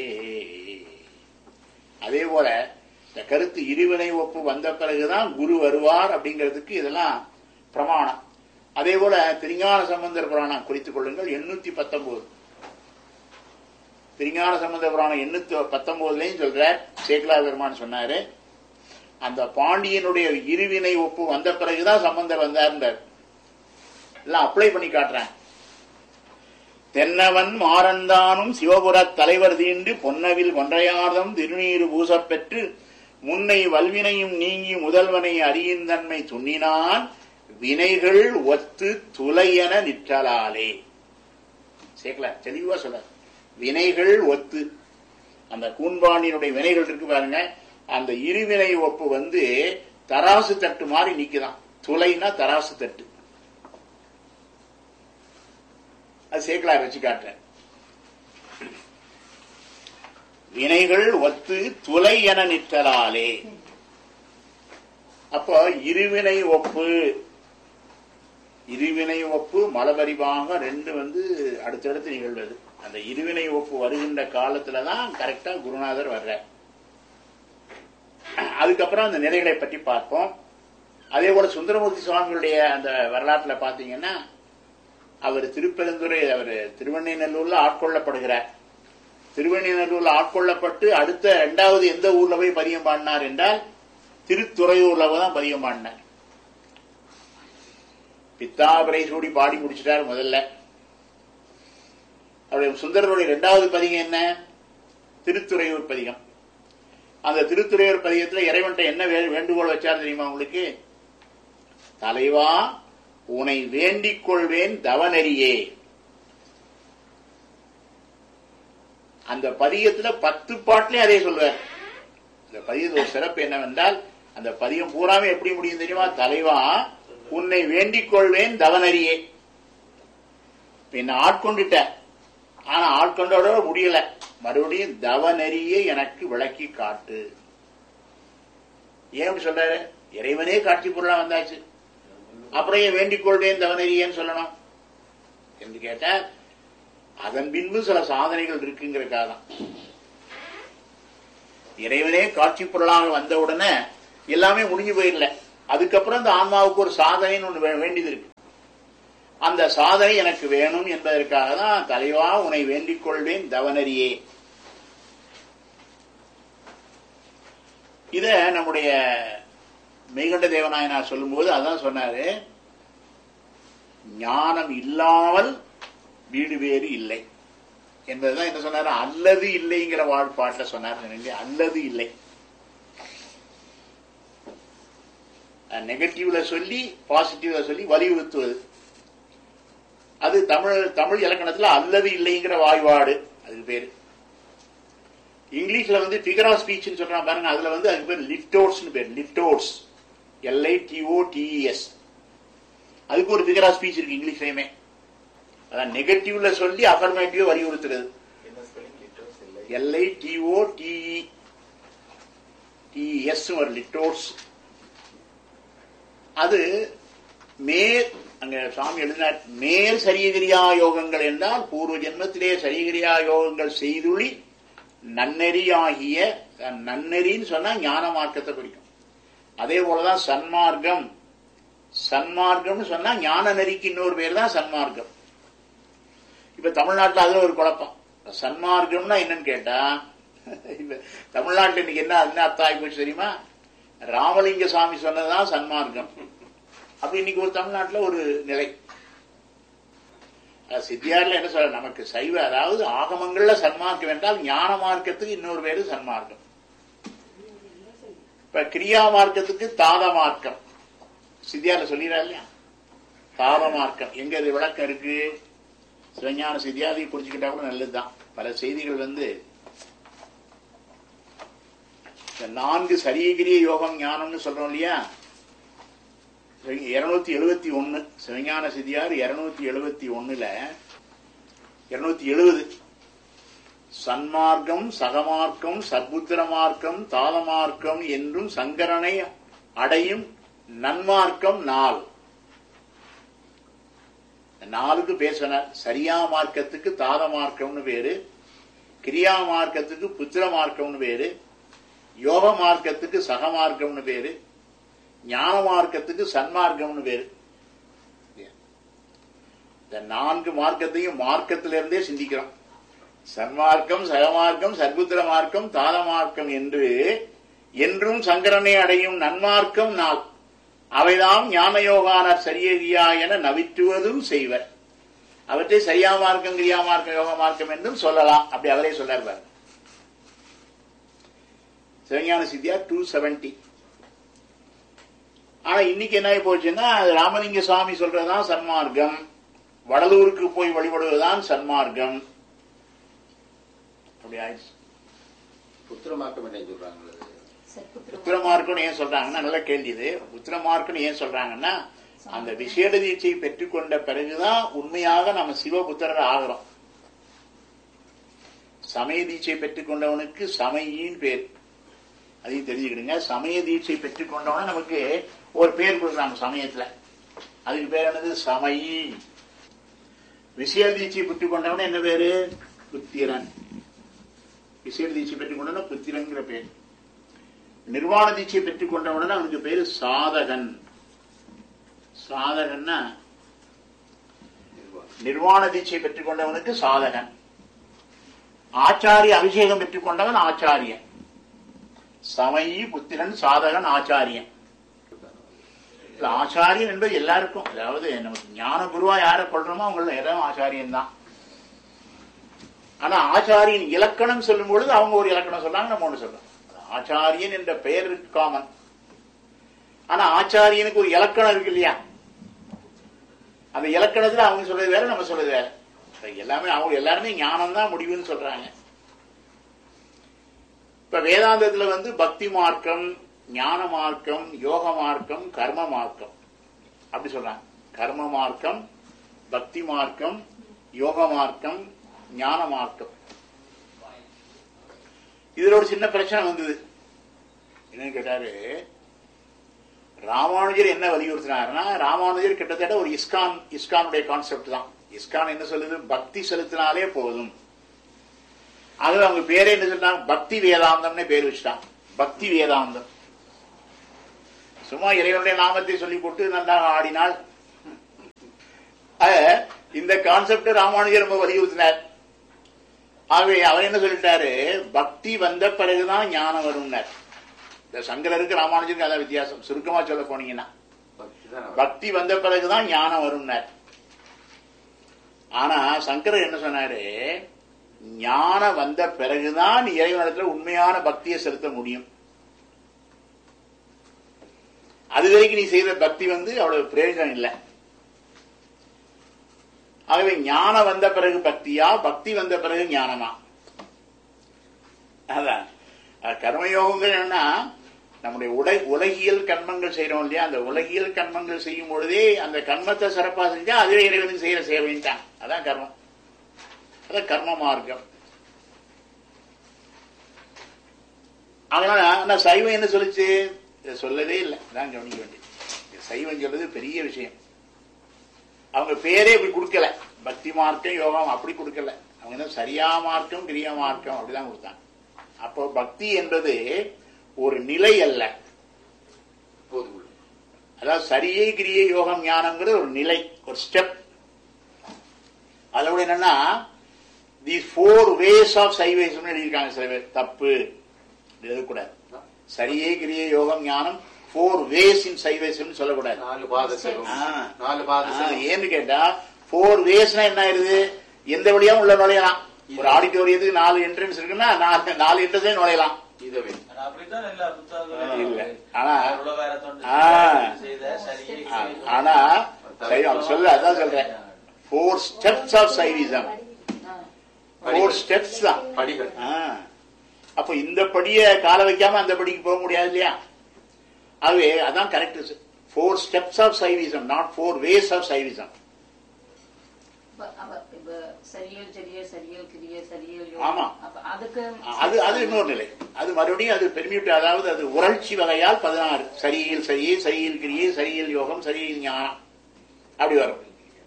அதே போல இந்த கருத்து இருவினை ஒப்பு வந்த பிறகுதான் குரு வருவார் அப்படிங்கிறதுக்கு இதெல்லாம் பிரமாணம். அதே போல திருஞான சம்பந்தர் புராணம் குறித்துக் கொள்ளுங்கள். 819 திருஞான சம்பந்த புராணம் 819 சொல்ற சேக்கலார் பெருமான் சொன்னாரு, அந்த பாண்டியனுடைய இருவினை ஒப்பு வந்த பிறகுதான் சம்பந்தர் வந்தார். எல்லாம் அப்ளை பண்ணி காட்டுறேன். தென்னவன் மாறந்தானும் சிவபுரத் தலைவர் தீண்டு பொன்னவில் ஒன்றையார்தம் திருநீரு பூசப்பெற்று முன்னை வல்வினையும் நீங்கி முதல்வனை அறியுந்தன்மை துண்ணினான் வினைகள் ஒத்து துளையென நிற்றலாலே. சேக்கல தெளிவா சொல்ல, வினைகள் ஒத்து. அந்த கூன்பாண்டியனுடைய வினைகள் இருக்கு பாருங்க, அந்த இருவினை ஒப்பு வந்து தராசு தட்டு மாதிரி நிக்குதான். துளைனா தராசு தட்டு. அது சேக்கலார் வச்சு காட்டுறேன். வினைகள் ஒத்து துளை என நிற்றலாலே. அப்போ இருவினை ஒப்பு மலபரிவாக ரெண்டு வந்து அடுத்தடுத்து நிகழ்வது. அந்த இருவினை ஒப்பு வருகின்ற காலத்துலதான் கரெக்டா குருநாதர் வர்ற. அதுக்கப்புறம் அந்த நிலைகளை பற்றி பார்ப்போம். அதே போல சுந்தரமூர்த்தி சுவாமிகளுடைய அந்த வரலாற்றுல பாத்தீங்கன்னா, அவர் திருப்பெருந்துறை, அவர் திருவண்ணைநல்லூர்ல ஆட்கொள்ளப்படுகிறார். திருவண்ணைநல்லூர்ல ஆட்கொள்ளப்பட்டு அடுத்த 2வது எந்த ஊர்ல போய் பதியம் பாடினார் என்றால் திருத்துறையூர்ல தான் பதியம் பாடினார். பித்தாபரை சூடி பாடி முடிச்சிட்டார் முதல்ல. அவருடைய சுந்தரருடைய 2வது பதிகம் என்ன? திருத்துறையூர் பதிகம். அந்த திருத்துறையூர் பதிகத்துல இறைவன்ட்ட என்ன வேண்டுகோள் வச்சார் தெரியுமா உங்களுக்கு? தலைவா உனை வேண்டிக் கொள்வேன் தவநெறியே. அந்த பதிகத்துல 10 பாட்டிலையும் அதே சொல்வார். இந்த பதிகத்துல ஒரு சிறப்பு என்னவென்றால், அந்த பதிகம் பூராமே எப்படி முடியும் தெரியுமா? தலைவா உன்னை வேண்டிக் கொள்வேன் தவநெறியே. என்ன ஆட்கொண்டுட்ட, ஆனா ஆட்கொண்டோட முடியல, மறுபடியும் தவநெறியே எனக்கு விளக்கி காட்டு. ஏன் அப்படி சொல்றாரு? இறைவனே காட்சி பொருளா வந்தாச்சு, அப்புறம் ஏன் வேண்டிக் கொள்வேன் தவநெறியேன்னு சொல்லணும் என்று கேட்ட, அதன் பின்பு சில சாதனைகள் இருக்குங்கிறக்காக தான். இறைவனே காட்சி பொருளாக வந்த உடனே எல்லாமே முடிஞ்சு போயிடல. அதுக்கப்புறம் இந்த ஆன்மாவுக்கு ஒரு சாதனைன்னு ஒண்ணு வேண்டியது இருக்கு. அந்த சாதனை எனக்கு வேணும் என்பதற்காக தான் தலைவா உன்னை வேண்டிக் கொள்வேன் தவனரியே. இத நம்முடைய மெய்கண்ட தேவநாயனார் சொல்லும்போது அதான் சொன்னாரு, ஞானம் இல்லாமல் வீடு வேறு இல்லை என்பதுதான் என்ன சொன்னாரு, அல்லது இல்லைங்கிற வாழ்பாட்டில் சொன்னார். அல்லது இல்லை, நெகட்டிவ்ல சொல்லி பாசிட்டிவ்ல சொல்லி வலியுறுத்துவது. அது தமிழ் இலக்கணத்துல அல்லது இல்லைங்கிற வாய்பாடு அதுக்கு பேரு. இங்கிலீஷ்ல ஃபிகர் ஆஃப் ஸ்பீச் சொல்றான் பாருங்க, அதுல அதுக்கு பேர் லிப்டோட்ஸ் பேர். லிப்டோட்ஸ், LITOTES. அதுக்கு ஒரு ஃபிகர் ஆஃப் ஸ்பீச் இருக்கு இங்கிலீஷ்லயுமே. அதான் நெகட்டிவ்ல சொல்லி அஃபர்மேட்டிவ் வலியுறுத்துறது. LITOTES ஒரு லிப்டோட்ஸ். அது மேல், அங்க சுவாமி எழுதினார், மேல் சரியகிரியா யோகங்கள் என்றால் பூர்வ ஜென்மத்திலே சரியகிரியா யோகங்கள் செய்துள்ளி நன்னெறியாகிய, நன்னெறின்னு சொன்னா ஞான மார்க்கத்தை குறிக்கும். அதே போலதான் சன்மார்க்கம். சன்மார்க்கம்னு சொன்னா ஞான நெறிக்கு இன்னொரு பேர் தான் சன்மார்க்கம். இப்ப தமிழ்நாட்டில் அதுல ஒரு குழப்பம். சன்மார்க்கம்னா என்னன்னு கேட்டா, இப்ப தமிழ்நாட்டில் இன்னைக்கு என்ன அர்த்தம் ஆகி போச்சு தெரியுமா? ராமலிங்க சுவாமி சொன்னதுதான் சன்மார்க்கம். அப்படி இன்னைக்கு ஒரு தமிழ்நாட்டில் ஒரு நிலை. சித்தியார்ல என்ன சொல்ற, நமக்கு சைவ, அதாவது ஆகமங்கள்ல சன்மார்க்கம் என்றால் ஞான மார்க்கத்துக்கு இன்னொரு பேரு சன்மார்க்கம். இப்ப கிரியா மார்க்கத்துக்கு தாத மார்க்கம் சித்தியார்ல சொல்லிடா இல்லையா? தாத மார்க்கம் எங்க இது விளக்கம் இருக்கு? சிவஞான சித்தியாதி புரிஞ்சுக்கிட்டா கூட நல்லதுதான். பல செய்திகள் இந்த 4 சரியகிரிய யோகம் ஞானம்னு சொல்றோம் இல்லையா? 271 சிவஞான சித்தியார் 271ல 270 சன்மார்க்கம், சகமார்க்கம், சத்புத்திர மார்க்கம், தாத மார்க்கம் என்றும் சங்கரனை அடையும் நன்மார்க்கம் 4. 4க்கு பேசினார். சரியா மார்க்கத்துக்கு தாத மார்க்கம்னு பேரு, கிரியா மார்க்கத்துக்கு புத்திர மார்க்கம்னு பேரு, யோக மார்க்கத்துக்கு சகமார்க்கம்னு பேரு, ஞான மார்க்கத்துக்கு சன்மார்க்கம்னு பேரு. இந்த 4 மார்க்கத்தையும் மார்க்கத்திலிருந்தே சிந்திக்கிறோம். சன்மார்க்கம், சகமார்க்கம், சத்புத்திர மார்க்கம், தாத மார்க்கம் என்று என்றும் சங்கரனை அடையும் நன்மார்க்கம் 4. அவைதாம் ஞான யோகானர் சரியகிரியா என நவிற்றுவதும் செய்வர். அவற்றை சரியா மார்க்கம், கிரியா மார்க்கம், யோக மார்க்கம் என்றும் சொல்லலாம். அப்படி அவரே சொல்லார். சிவஞான சித்தியார் 270. ஆனா இன்னைக்கு என்ன போச்சுன்னா, ராமலிங்க சுவாமி சொல்றதுதான் சன்மார்க்கம், வடலூருக்கு போய் வழிபடுவதுதான் சன்மார்க்கம். அப்படி ஆயிடுச்சு.
புத்திரமார்க்கம் என்ன சொல்றாங்க?
புத்திரமார்க்கம் ஏன் சொல்றாங்கன்னா, நல்ல கேள்வி இது. புத்திரமார்க்கம் ஏன் சொல்றாங்கன்னா, அந்த விசேட தீட்சையை பெற்றுக்கொண்ட பிறகுதான் உண்மையாக நம்ம சிவபுத்திரர் ஆகிறோம். சமய தீட்சை பெற்றுக்கொண்டவனுக்கு சமயின்னு பேர். அதையும் தெரிஞ்சுக்கிடுங்க. சமய தீட்சை பெற்றுக்கொண்டவன நமக்கு ஒரு பேர் கொடுக்குறாங்க சமயத்துல. அதுக்கு பேர் என்னது? சமயி. விசேட தீட்சை பெற்றுக்கொண்டவன என்ன பேரு? புத்திரன். விசேட தீட்சை பெற்றுக்கொண்டவன புத்திரங்கிற பேர். நிர்வாண தீட்சை பெற்றுக்கொண்டவன அவனுக்கு பேரு சாதகன். சாதகன்னா நிர்வாண தீட்சை பெற்றுக்கொண்டவனுக்கு சாதகன். ஆச்சாரிய அபிஷேகம் பெற்றுக்கொண்டவன் ஆச்சாரியன். சமயி, புத்திரன், சாதகன், ஆச்சாரியன். ஆச்சாரியன் என்பது எல்லாருக்கும், அதாவது நமக்கு ஞான குருவா யாரை கொள்றோமோ அவங்கள எல்லாரும் ஆச்சாரியன் தான். ஆனா ஆச்சாரியன் இலக்கணம் சொல்லும் பொழுது அவங்க ஒரு இலக்கணம் சொல்றாங்க, நம்ம ஒண்ணு சொல்றோம். ஆச்சாரியன் என்ற பெயர் காமன். ஆனா ஆச்சாரியனுக்கு ஒரு இலக்கணம் இருக்கு இல்லையா? அந்த இலக்கணத்துல அவங்க சொல்றது வேற, நம்ம சொல்றது வேற. எல்லாமே அவங்க எல்லாருமே ஞானம் தான் முடிவுன்னு சொல்றாங்க. இப்ப வேதாந்தத்துல பக்தி மார்க்கம், ஞான மார்க்கம், யோக மார்க்கம், கர்ம மார்க்கம் அப்படி சொல்றாங்க. கர்ம மார்க்கம், பக்தி மார்க்கம், யோக மார்க்கம், ஞான மார்க்கம். இதுல ஒரு சின்ன பிரச்சனை வந்தது. என்னன்னு கேட்டாரு, ராமானுஜர் என்ன வலியுறுத்தினாருன்னா, ராமானுஜர் கிட்டத்தட்ட ஒரு இஸ்கானுடைய கான்செப்ட் தான். இஸ்கான் என்ன சொல்லுது? பக்தி செலுத்தினாலே போதும். ஆகவே அவங்க பேரே என்ன சொன்னாங்க, பக்தி வேதாந்தம்னு பேர் வச்சுட்டான். பக்தி வேதாந்தம். சும்மா இறைவனுடைய நாமத்தை சொல்லி போட்டு நல்லா ஆடினாள். இந்த கான்செப்ட் ராமானுஜர் ரொம்ப வலியுறுத்தினார். ஆகவே அவர் என்ன சொல்லிட்டாரு, பக்தி வந்த பிறகுதான் ஞானம் வரும்னார். இந்த சங்கரருக்கு ராமானுஜருக்கு அதான் வித்தியாசம். சுருக்கமா சொல்ல போனீங்கன்னா பக்தி வந்த பிறகுதான் ஞானம் வரும்னார். ஆனா சங்கரர் என்ன சொன்னாரு, ஞானம் வந்த பிறகுதான் இறைவனிடத்துல உண்மையான பக்தியை செலுத்த முடியும். அது வரைக்கும் நீ செய்த பக்தி அவ்வளவு பிரயோஜனம் இல்லை. ஆகவே ஞானம் வந்த பிறகு பக்தியா, பக்தி வந்த பிறகு ஞானமா? அதான் கர்மயோகங்கள் என்னன்னா, நம்முடைய உலகியல் கர்மங்கள் செய்யறோம் இல்லையா, அந்த உலகியல் கர்மங்கள் செய்யும் பொழுதே அந்த கர்மத்தை சிறப்பா செஞ்சா அதுவே இறைவனுக்கு செய்யற சேவைன்ட்டான். அதான் கர்மம், அதான் கர்ம மார்க்கம். அதனால சைவம் என்ன சொல்லுச்சு, இதை சொல்லவே இல்லை. அதான் கவனிக்க வேண்டியது. சைவம் சொல்றது பெரிய விஷயம். அவங்க பேரே இப்படி கொடுக்கல, பக்தி மார்க்கம் யோகம் அப்படி கொடுக்கல. அவங்க என்ன சரியா மார்க்கம் கிரியா மார்க்கம் அப்படிதான் கொடுத்தாங்க. அப்போ பக்தி என்பது ஒரு நிலை அல்ல, அதாவது சரியை கிரியை யோகம் ஞானம்ங்கிறது ஒரு நிலை, ஒரு ஸ்டெப். அதோட என்னன்னா தி 4 ways ஆஃப் சைவேசம் எழுதியிருக்காங்க சில பேர். தப்பு, எழுதக்கூடாது. சரியை கிரியை யோகம் ஞானம் 4 ways in சைவேசம் சொல்லக்கூடாது. ஏன்னு கேட்டா 4 ways என்ன ஆயிருது, எந்த வழியா உள்ள நுழையலாம். ஒரு ஆடிட்டோரியத்துக்கு 4 என்ட்ரன்ஸ் இருக்குன்னா 4 என்ட்ரன்ஸ் நுழையலாம். ஆனா சொல்ல அதான் சொல்றேன், 4 steps ஆஃப் சைவிசம். 4 steps தான் படிகள். அப்ப இந்த படிய கால வைக்காம அந்த படிக்கு போக முடியாது இல்லையா? ஆகவே அதான் correct. 4 steps of Saivism, not 4 ways of Saivism. ஆமா, அது இன்னொரு நிலை. அது மறுபடியும் அது பெருமிட்டு, அதாவது அது உரட்சி வகையால் 16 சரியில் சரியே, சரியில் கிரியை, சரியில் யோகம், சரியில் ஞானம் அப்படி வரும்.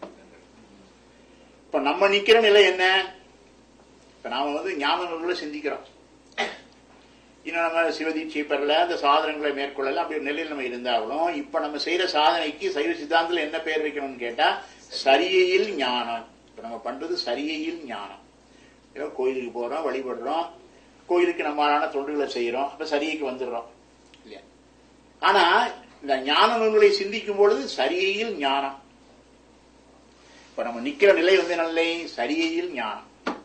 இப்ப நம்ம நிக்கிற நிலை என்ன? இப்ப நாம ஞான நூல்களை சிந்திக்கிறோம். இன்னும் நம்ம சிவதீட்சை பெறல, அந்த சாதனங்களை மேற்கொள்ளல, அப்படி ஒரு நிலையில் நம்ம இருந்தாலும் இப்ப நம்ம செய்யற சாதனைக்கு சைவ சித்தாந்தத்தில் என்ன பெயர் வைக்கணும்னு கேட்டா சரியையில் ஞானம். இப்ப நம்ம பண்றது சரியையில் ஞானம். ஏதோ கோயிலுக்கு போறோம், வழிபடுறோம், கோயிலுக்கு நம்மளான தொண்டுகளை செய்யறோம், அப்ப சரியைக்கு வந்துடுறோம் இல்லையா? ஆனா இந்த ஞான நூல்களை சிந்திக்கும் பொழுது சரியையில் ஞானம். இப்ப நம்ம நிக்கிற நிலை நிலை சரியையில் ஞானம்.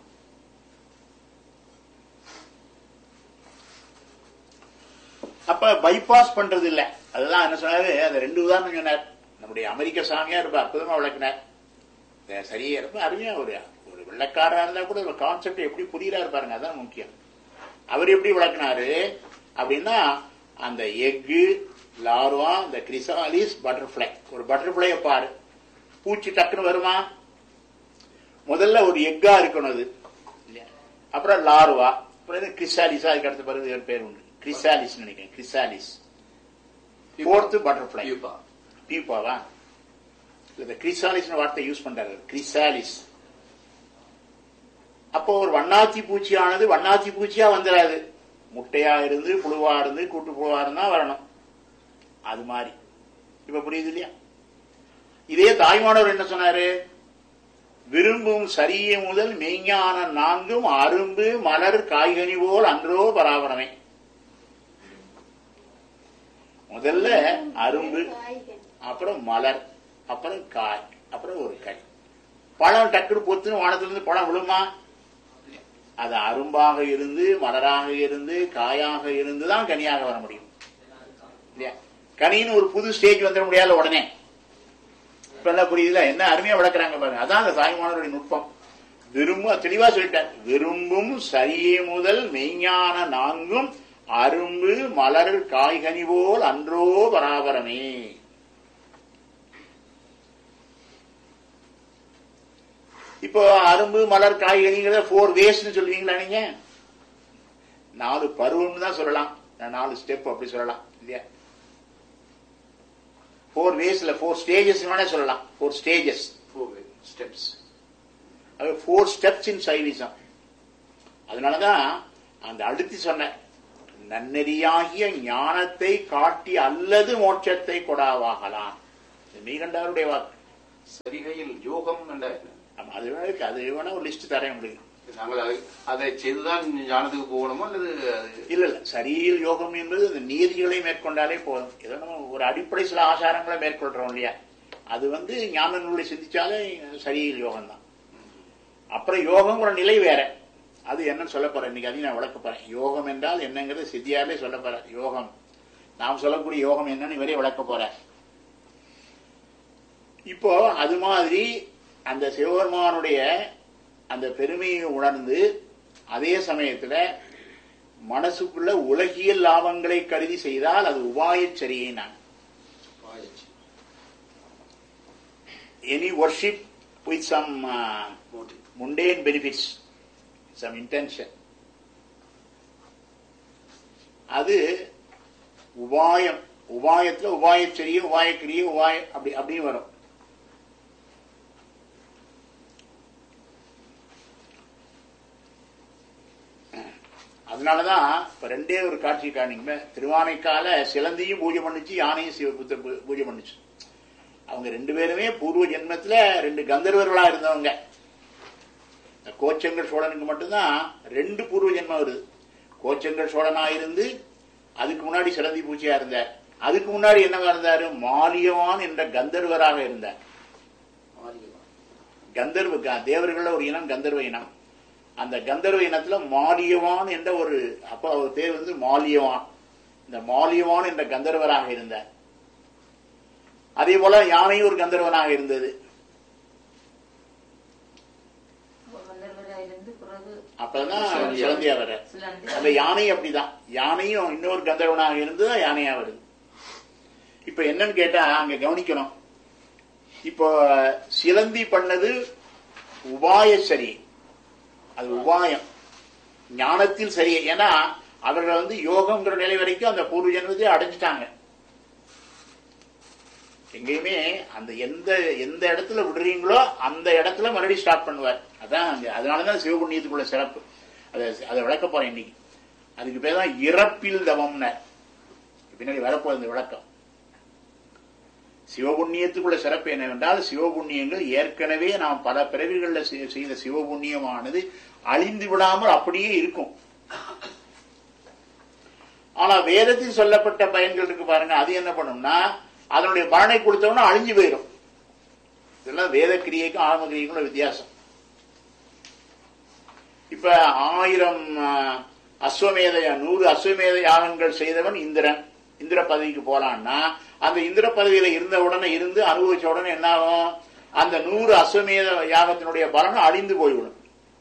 அப்ப பைபாஸ் பண்றது இல்ல. அதெல்லாம் என்ன சொன்னாரு, அது 2 உதாரணம் சொன்னார். நம்முடைய அமெரிக்க சாமியார் ரொம்ப அற்புதமா விளக்கினார். சரியா ரொம்ப அருமையா ஒரு வெள்ளக்காரா இருந்தா கூட ஒரு கான்செப்ட் எப்படி புரியுறாரு பாருங்க, அதான் முக்கியம். அவர் எப்படி விளக்கினாரு அப்படின்னா, அந்த எக்கு, லார்வா, இந்த கிரிசாலிஸ், பட்டர்ஃபிளை. ஒரு பட்டர்ஃபிளைய பாரு, பூச்சி டக்குன்னு வருமா? முதல்ல ஒரு எக்கா இருக்கணும் அது, அப்புறம் லார்வா, அப்புறம் கிரிசாலிஸா, அதுக்கு அடுத்த பிறகு பேர் உண்டு, கிரிசாலிஸ் நினைக்கிறேன், கிரிசாலிஸ். 4th butterfly, பியூப்பாவா? இந்த கிரிசாலிஸ் வார்த்தை யூஸ் பண்றாரு, கிரிசாலிஸ். அப்போ ஒரு வண்ணாத்தி பூச்சியானது வண்ணாத்தி பூச்சியா வந்துடாது, முட்டையா இருந்து புழுவா இருந்து கூட்டு புழுவா இருந்தா வரணும். அது மாதிரி இப்ப புரியுது இல்லையா? இதே தாய்மானவர் என்ன சொன்னாரு, விரும்பும் சரியை முதல் மெய்ஞான 4ம் அரும்பு மலர் காய்கனி போல் அன்றோ பராபரமே. முதல்ல அரும்பு, அப்புறம் மலர், அப்புறம் காய், அப்புறம் ஒரு கனி. பழம் டக்குனு பொத்துன்னு வானத்திலிருந்து பழம் விழுமா? அது அரும்பாக இருந்து மலராக இருந்து காயாக இருந்துதான் கனியாக வர முடியும் இல்லையா? கனின்னு ஒரு புது ஸ்டேஜ் வந்துட முடியாத உடனே. இப்ப எல்லாம் புரியுதுல, என்ன அருமையா விளக்குறாங்க பாருங்க. அதான் அந்த தாய்மானவருடைய நுட்பம். தெளிவா சொல்லிட்டார், விரும்பும் சரியே முதல் மெய்ஞான 4ம் அரும்பு மலர் காய்கனி போல் அன்றோ பராபரமே. இப்போ அரும்பு மலர் காய்கனிங்கிறத 4 ways சொல்லுவீங்களா நீங்க? 4 பருவம்னு தான் சொல்லலாம், 4 ஸ்டெப் அப்படி சொல்லலாம் இல்லையா? 4 waysல 4 stages வேணா சொல்லலாம். 4 stages, 4 steps. 4 steps in Saivism. அதனாலதான் அந்த அடுத்து சொன்ன நன்னெறியாகிய ஞானத்தை காட்டி அல்லது மோட்சத்தை கொடாவாகலாம். மீகண்டாருடைய வாக்கு.
சரிகையில் யோகம்
அது வேணா ஒரு லிஸ்ட் தரேன் உங்களுக்கு.
நாங்கள் அதை செய்துதான் ஞானத்துக்கு போகணுமோ அல்லது
இல்ல சரியில் யோகம் என்பது அந்த நீதிகளை மேற்கொண்டாலே போதும். ஏதோ நம்ம ஒரு அடிப்படை சில ஆசாரங்களை மேற்கொள்றோம் இல்லையா, அது ஞான நூலை சிந்திச்சாலே சரியில் யோகம் தான். அப்புறம் யோகம் ஒரு நிலை வேற, அது என்னன்னு சொல்ல போறேன் இன்னைக்கு. அதையும் நான் விளக்க போறேன். யோகம் என்றால் என்னங்கிறது சித்தியாலே சொல்ல போறேன். யோகம் நாம் சொல்லக்கூடிய யோகம் என்னன்னு இவரே விளக்க போறேன். இப்போ அது மாதிரி அந்த சிவபெருமானுடைய அந்த பெருமையை உணர்ந்து அதே சமயத்துல மனசுக்குள்ள உலகியல் லாபங்களை கருதி செய்தால் அது உபாயச்சரியை. நான் any worship with some mundane benefits, some intention, அது உபாயம். உபாயத்துல உபாயச்சரிய உபாயக்கிரிய உபாயம் அப்படி வரும். அதனாலதான் இப்ப ரெண்டே ஒரு காட்சி காணிங்க. திருவானைக்கால சிலந்தியும் பூஜை பண்ணிச்சு, யானையும் சிவபுத்தர் பூஜை பண்ணிச்சு. அவங்க ரெண்டு பேருமே பூர்வ ஜென்மத்துல ரெண்டு கந்தர்வர்களா இருந்தவங்க. கோச்செங்கல் சோழனுக்கு மட்டும்தான் ரெண்டு பூர்வ ஜென்மம் வருது. கோச்செங்கல் சோழனா இருந்து அதுக்கு முன்னாடி சிலந்தி பூச்சியா இருந்தார். அதுக்கு முன்னாடி என்னவா இருந்தாரு? மாலியவான் என்ற கந்தர்வராக இருந்தார். கந்தர்வ தேவர்கள ஒரு இனம் கந்தர்வ இனம். அந்த கந்தர்வ இனத்துல மாலியவான் என்ற ஒரு அப்ப அவர் பேர் மாலியவான். இந்த மாலியவான் என்ற கந்தர்வராக இருந்தார். அதே போல யானையும் ஒரு கந்தர்வனாக இருந்தது. அப்பதான் சிலந்தியா வர. அந்த யானை அப்படிதான். யானையும் இன்னொரு கந்தர்வனாக இருந்துதான் யானையா வருது. இப்ப என்னன்னு கேட்டா அங்க கவனிக்கணும். இப்போ சிலந்தி பண்ணது உபாய சரி, அது உபாயம் ஞானத்தில் சரி. ஏன்னா அவர்கள் யோகம்ங்கிற நிலை வரைக்கும் அந்த பூர்வ ஜென்மத்தை அடைஞ்சிட்டாங்க. எங்கேயுமே அந்த எந்த இடத்துல விடுறீங்களோ அந்த இடத்துல மறுபடியும் ஸ்டார்ட் பண்ணுவார். அதான் அதனாலதான் சிவபுண்ணியத்துக்குள்ள சிறப்பு. அதை விளக்க போறேன் இன்னைக்கு. அதுக்கு பேர் தான் இறப்பில் தவம்ன. பின்னாடி வரப்போகுது இந்த விளக்கம். சிவபுண்ணியத்துக்குள்ள சிறப்பு என்னவென்றால், சிவபுண்ணியங்கள் ஏற்கனவே நாம் பல பிறவிகளில் செய்த சிவபுண்ணியமானது அழிந்து விடாமல் அப்படியே இருக்கும். ஆனா வேதத்தில் சொல்லப்பட்ட பயன்கள் இருக்கு பாருங்க, அது என்ன பண்ணும்னா அதனுடைய பலனை கொடுத்தோம்னா அழிஞ்சு போயிடும். இதெல்லாம் வேத கிரியைக்கும் ஆகம கிரியைக்கும் வித்தியாசம். இப்ப 1000 அஸ்வமேத 100 அஸ்வமேத யாகங்கள் செய்தவன் இந்திரன். இந்திர பதவிக்கு போலான்னா அந்த இந்திர பதவியில இருந்த உடனே இருந்து அனுபவிச்ச உடனே என்ன ஆகும்? அந்த 100 அஸ்வமேத யாகத்தினுடைய பலன் அழிந்து போய்விடும்.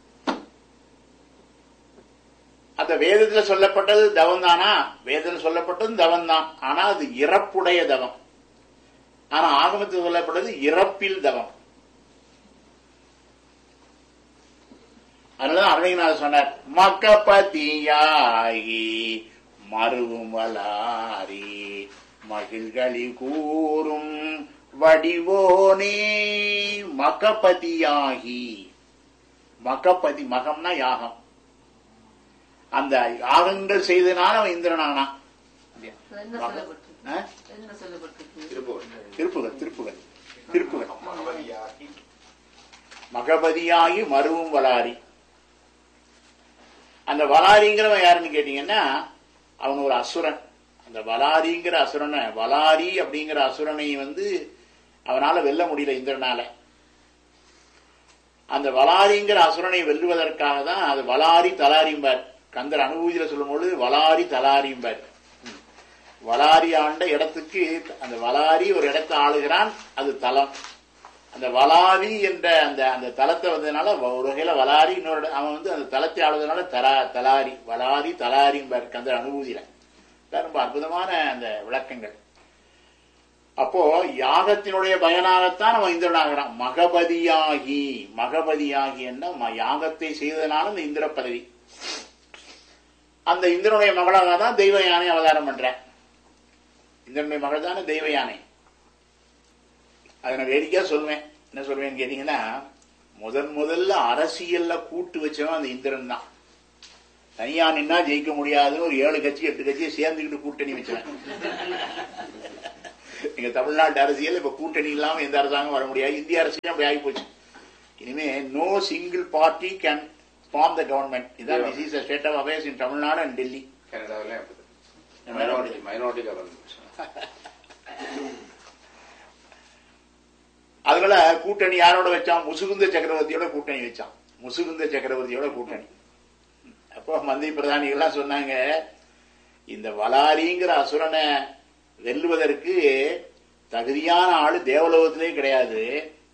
அந்த வேதத்துல சொல்லப்பட்டது தவம் தானா? வேதத்தில் சொல்லப்பட்டது தவம் தான். ஆனா அது இறப்புடைய தவம். ஆனா ஆகமத்தில் சொல்லப்பட்டது இறப்பில் தவம். அதனாலதான் அருணகிரிநாதர் சொன்னார், மக்கபதியாகி மருவும் வளாரி மகிழ்களி கூறும் வடிவோனே. மக்கபதியாகி, மக்கபதி மகம்னா யாகம். அந்த யாகங்கள் செய்தனால அவன் இந்திரனானா. திருப்புகள் மகபதியாகி மருவும் வளாரி. அந்த வளாரிங்கிறவன் யாருன்னு கேட்டீங்கன்னா அவன் ஒரு அசுரன். அந்த வளாரிங்கிற அசுரனை, வளாரி அப்படிங்கிற அசுரனை அவனால வெல்ல முடியல இந்திரனால. அந்த வளாரிங்கிற அசுரனை வெல்லுவதற்காக தான் அது வளாரி தலாரிம்பார். கந்தர் அனுபூதியில சொல்லும் பொழுது வளாரி தலாரிம்பார். வளாரி ஆண்ட இடத்துக்கு அந்த வளாரி ஒரு இடத்தை ஆளுகிறான், அது தலம். அந்த வளாரி என்ற அந்த தலத்தை வந்ததுனால ஒரு வகையில வளாரி, இன்னொரு அவன் அந்த தலத்தை ஆளுவதனால தலாரி, வளாரி தலாரிம்பார் கந்தர் அனுபூதியில. ரொம்ப அற்புதமான அந்த விளக்கங்கள். அப்போ யாகத்தினுடைய பயனாகத்தான் அவன் இந்திரனாகிறான். மகபதியாகி, மகபதியாகி என்ன யாகத்தை செய்ததுனால இந்த இந்திர பதவி. அந்த இந்திரனுடைய மகளாக தான் தெய்வ யானை அவதாரம் பண்ற. இந்திரனுடைய மகள் தானே தெய்வ யானை. அதை நான் வேடிக்கையா சொல்லுவேன். என்ன சொல்வேன்னு கேட்டீங்கன்னா, முதல்ல அரசியல்ல கூட்டு வச்சவன் அந்த இந்திரன் தான். தனியா நின்னா ஜெயிக்க முடியாதுன்னு ஒரு 7 கட்சி 8 கட்சியை சேர்ந்துக்கிட்டு கூட்டணி வச்சேன். எங்க தமிழ்நாட்டு அரசியல் இப்ப கூட்டணி இல்லாம எந்த அரசாங்கம் வர முடியாது. இந்திய அரசியல் அப்படி ஆகி போச்சு. இனிமே no single party can form the government. இதான் this is state of affairs in Tamil Nadu and Delhi.
Minority government.
அதனால கூட்டணி யாரோட வச்சான்? முசுகுந்த சக்கரவர்த்தியோட கூட்டணி வச்சான். முசுகுந்த சக்கரவர்த்தியோட கூட்டணி. அப்போ மந்திரி பிரதானிகள்லாம் சொன்னாங்க, இந்த வலாரிங்கிற அசுரனை வெல்லுவதற்கு தகுதியான ஆளு தேவலோகத்திலே கிடையாது.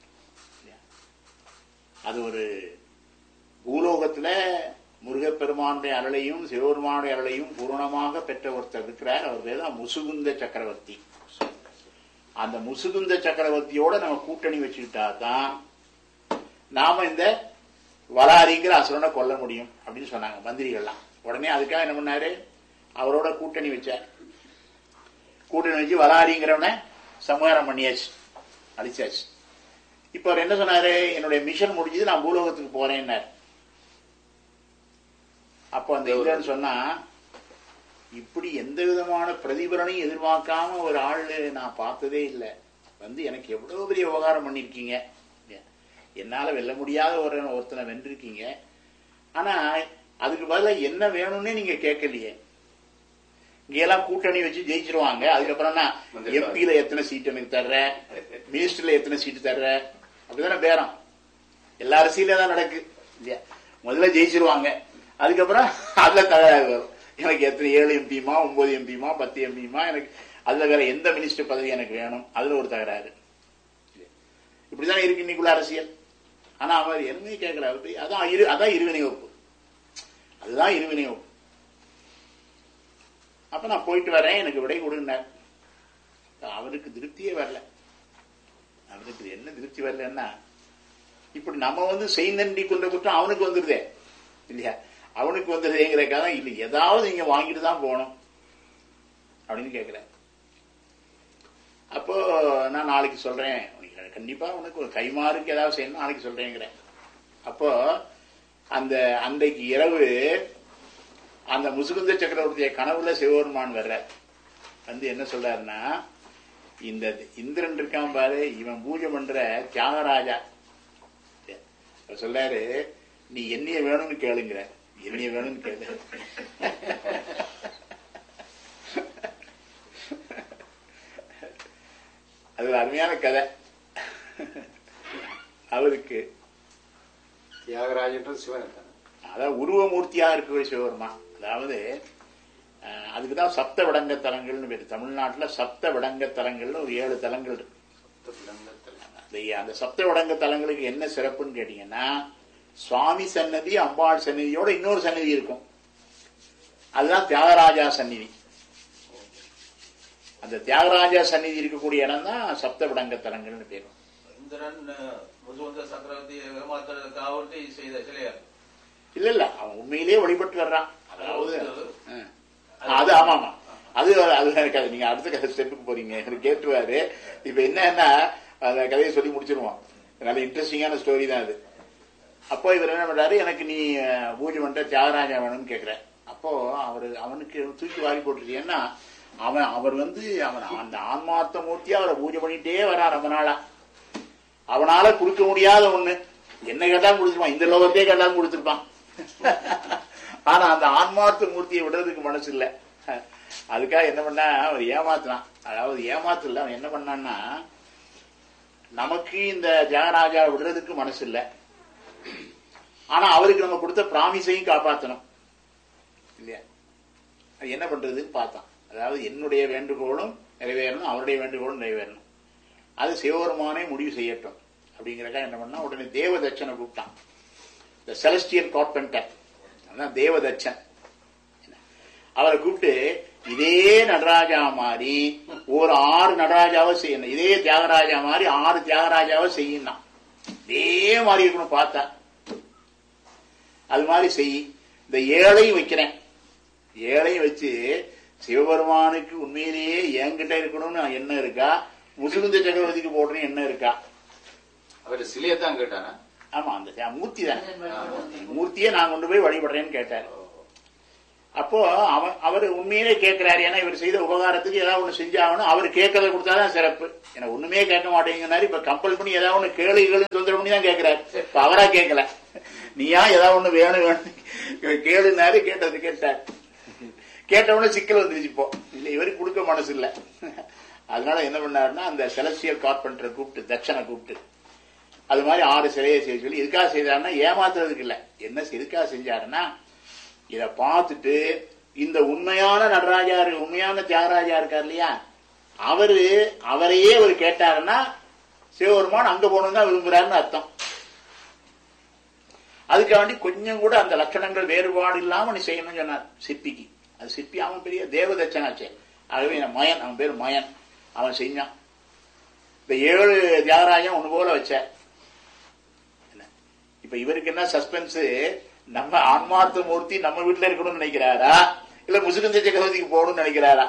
அது ஒரு பூலோகத்துல முருகப்பெருமானுடைய அருளையும் சிவபெருமானுடைய அருளையும் பூரணமாக பெற்ற ஒருத்தர் இருக்கிறார். அவர் பேர் தான் முசுகுந்த சக்கரவர்த்தி. அந்த முசுகுந்த சக்கரவர்த்தியோட நம்ம கூட்டணி வச்சுக்கிட்டா தான் நாம இந்த வலாரிங்கிற அசுரனை கொல்ல முடியும் அப்படின்னு சொன்னாங்க மந்திரிகள்லாம். உடனே அதுக்காக என்ன பண்ணாரு? அவரோட கூட்டணி வச்சார். கூட்டணி வச்சு வலாரிங்கிறவனை சமகாரம் பண்ணியாச்சு, அழிச்சாச்சு. இப்ப அவர் என்ன சொன்னாரு? என்னுடைய மிஷன் முடிஞ்சது, நான் பூலோகத்துக்கு போறேன்னாரு. அப்போ அந்த இல்லைன்னு சொன்னா, இப்படி எந்த விதமான பிரதிபலனையும் எதிர்பார்க்காம ஒரு ஆள் நான் பார்த்ததே இல்லை. எனக்கு எவ்வளவு பெரிய உபகாரம் பண்ணிருக்கீங்க, என்னால வெல்ல முடியாத ஒருத்தனை வென்றிருக்கீங்க. ஆனா அதுக்கு பதிலாக என்ன வேணும்னே நீங்க கேட்கலையே. இங்கெல்லாம் கூட்டணி வச்சு ஜெயிச்சிருவாங்க. அதுக்கப்புறம் எம்பியில எத்தனை சீட் எனக்கு தர்ற, மினிஸ்டர்ல எத்தனை சீட்டு தர்ற, அப்படிதானே பேரம். எல்லா அரசியல தான் நடக்கு இல்லையா? முதல்ல ஜெயிச்சிருவாங்க, அதுக்கப்புறம் அதுல தகராறு வரும். எனக்கு எத்தனை 7 எம்பிமா 9 எம்பிமா 10 எம்பிமா, எனக்கு அதுல வேற எந்த மினிஸ்டர் பதவி எனக்கு வேணும், அதுல ஒரு தகராறு. இப்படிதான் இருக்கு இன்னைக்குள்ள அரசியல். ஆனா அவர் எதுவுமே கேட்கல. அதான் இருவினை வகுப்பு, அதுதான் இருவினை வகுப்பு. அப்ப நான் போயிட்டு வரேன், எனக்கு விடை கொடுன்னார். அவருக்கு திருப்தியே வரல. அவருக்கு என்ன திருப்தி வரலன்னா, இப்படி நம்ம செய்நன்றி கொண்ட குற்றம் அவனுக்கு வந்துருதே இல்லையா? அவனுக்கு வந்துருதேங்கிறக்காக இல்லை, ஏதாவது நீங்க வாங்கிட்டு தான் போகணும் அப்படின்னு கேட்கிறேன். அப்போ நான் நாளைக்கு சொல்றேன், கண்டிப்பா உனக்கு ஒரு கைமாறுக்கு ஏதாவது செய்யணும், நாளைக்கு சொல்றேங்கிறேன். அப்போ அன்றைக்கு இரவு அந்த முசுகுந்த சக்கரவர்த்திய கனவுல சிவபெருமான் வர்ற என்ன சொல்றாருன்னா, இந்த இந்திரன் இருக்கான் பாரு, இவன் பூஜை பண்ற தியாகராஜா சொல்றாரு, நீ என்னைய வேணும்னு கேளுங்கிற, என்னைய வேணும்னு கேளு. அது ஒரு அருமையான கதை. அவருக்கு
தியாகராஜன் சிவன்,
அதாவது உருவமூர்த்தியா இருக்கிற சிவபெருமா. அதாவது அதுக்குதான் சப்த விடங்க தலங்கள்னு பேரு. தமிழ்நாட்டுல சப்த விடங்க தலங்கள்னு ஒரு 7 தலங்கள் இருக்கு. அந்த சப்த விடங்க தலங்களுக்கு என்ன சிறப்புன்னு கேட்டீங்கன்னா, சுவாமி சன்னதி அம்பாள் சன்னதியோட இன்னொரு சன்னதி இருக்கும். அதுதான் தியாகராஜா சந்நிதி. அந்த தியாகராஜா சந்நிதி இருக்கக்கூடிய இடம் தான் சப்த விடங்க தலங்கள்னு பேரும். இல்ல இல்ல, அவன் உண்மையிலேயே வழிபட்டு வர்றான். அதாவது அது ஆமாமா, அது இருக்காது. நீங்க அடுத்த ஸ்டெப்புக்கு போறீங்க, எனக்கு கேட்டுவாரு. இப்ப என்னன்னா அந்த கதையை சொல்லி முடிச்சிருவான். நல்ல இன்ட்ரெஸ்டிங்கான ஸ்டோரி தான் அது. அப்போ இவர் என்ன பண்றாரு, எனக்கு நீ பூஜை பண்ற தியாகராஜா வேணும்னு கேட்கிறேன். அப்போ அவனுக்கு தூக்கி வாங்கி போட்டுருக்கேன்னா, அவர் அந்த ஆன்மார்த்த மூர்த்தியா அவரை பூஜை பண்ணிட்டே வரான் ரொம்ப நாளா. அவனால கொடுக்க முடியாத ஒண்ணு, என்ன கேட்டாலும் கொடுத்துருப்பான், இந்த லோகத்தையே கேட்டாலும் கொடுத்துருப்பான். ஆனா அந்த ஆன்மார்த்த மூர்த்தியை விடுறதுக்கு மனசு இல்ல. அதுக்காக என்ன பண்ணா, அவர் ஏமாத்தினான். அதாவது ஏமாத்துல அவன் என்ன பண்ணான்னா, நமக்கு இந்த ஜெகராஜா விடுறதுக்கு மனசு இல்ல, ஆனா அவருக்கு நம்ம கொடுத்த பிராமிஸையும் காப்பாற்றணும் இல்லையா? அது என்ன பண்றதுன்னு பார்த்தான். அதாவது என்னுடைய வேண்டுகோளும் நிறைவேறணும், அவருடைய வேண்டுகோளும் நிறைவேறணும். அது சிவபெருமானே முடிவு செய்யட்டும் அப்படிங்கிறக்கா என்ன பண்ணா, உடனே தேவதட்சனை கூப்பிட்டான். இந்த செலஸ்டியல் கார்பெண்டர், அதான் தேவதட்சன். அவரை கூப்பிட்டு, இதே நடராஜா மாதிரி ஒரு 6 நடராஜாவை செய்யணும், இதே தியாகராஜா மாதிரி 6 தியாகராஜாவை செய்யணும், இதே மாதிரி இருக்கணும் பார்த்தா, அது மாதிரி செய். இந்த 7ஐயும் வைக்கிறேன், 7ஐயும் வச்சு சிவபெருமானுக்கு உண்மையிலேயே என்கிட்ட இருக்கணும்னு எண்ணம் இருக்கா, முசுகுந்த சக்கரவர்த்திக்கு போடுறேன்னு எண்ணம் இருக்கா?
அவர் சிலையத்தான் கேட்டானா?
ஆமா, அந்த மூர்த்தி தானே, மூர்த்தியை நான் கொண்டு போய் வழிபடுறேன்னு கேட்டார். அப்போ அவர் உண்மையிலே கேட்கிறாரு. ஏன்னா இவர் செய்த உபகாரத்துக்கு ஏதாவது ஒண்ணு செஞ்சாகணும். அவர் கேட்கறத கொடுத்தாதான் சிறப்பு. ஏன்னா ஒண்ணுமே கேட்க மாட்டேங்கிறாரு. இப்ப கம்பல் பண்ணி ஏதாவது ஒண்ணு கேளுகளும் தொந்தரவு பண்ணி தான் கேட்கிறாரு. இப்ப அவரா கேட்கல, நீயா ஏதாவது ஒண்ணு வேணும் கேளுனாரு. கேட்டது கேட்டார். கேட்டவொடனே சிக்கல் வந்துருச்சு. இப்போ இல்ல இவருக்கு கொடுக்க மனசு இல்ல. அதனால என்ன பண்ணாருன்னா அந்த செலஸ்டியல் கார்பெண்டரை கூப்பிட்டு, தட்சனை கூப்பிட்டு, அது மாதிரி 6 சிலையை செய்ய சொல்லி. எதுக்காக செய்தாருன்னா ஏமாத்துறதுக்கு இல்ல. என்ன எதுக்காக செஞ்சாருன்னா இத பார்த்துட்டு இந்த உண்மையான நடராஜா, உண்மையான தியாகராஜா இருக்கார் இல்லையா, அவரையே அவர் கேட்டாருன்னா சிவபெருமான் அங்க போகணும் தான் விரும்புறாருன்னு அர்த்தம். அதுக்காண்டி கொஞ்சம் கூட அந்த லட்சணங்கள் வேறுபாடு இல்லாம நீ செய்யணும்னு சொன்னார் சிற்பிக்கு. அது சிற்பி அவன் பெரிய தேவதட்சனாச்சே. ஆகவே மயன், அவன் பேர் மயன், அவன் செஞ்சான். இந்த 7 தியாகராஜன் ஒண்ணு போல வச்ச. இப்ப இவருக்கு என்ன சஸ்பென்ஸ், நம்ம ஆன்மார்த்த மூர்த்தி நம்ம வீட்டுல இருக்கணும்னு நினைக்கிறாரா, இல்ல முசுகுந்த சக்கரவர்த்திக்கு போகணும்னு நினைக்கிறாரா?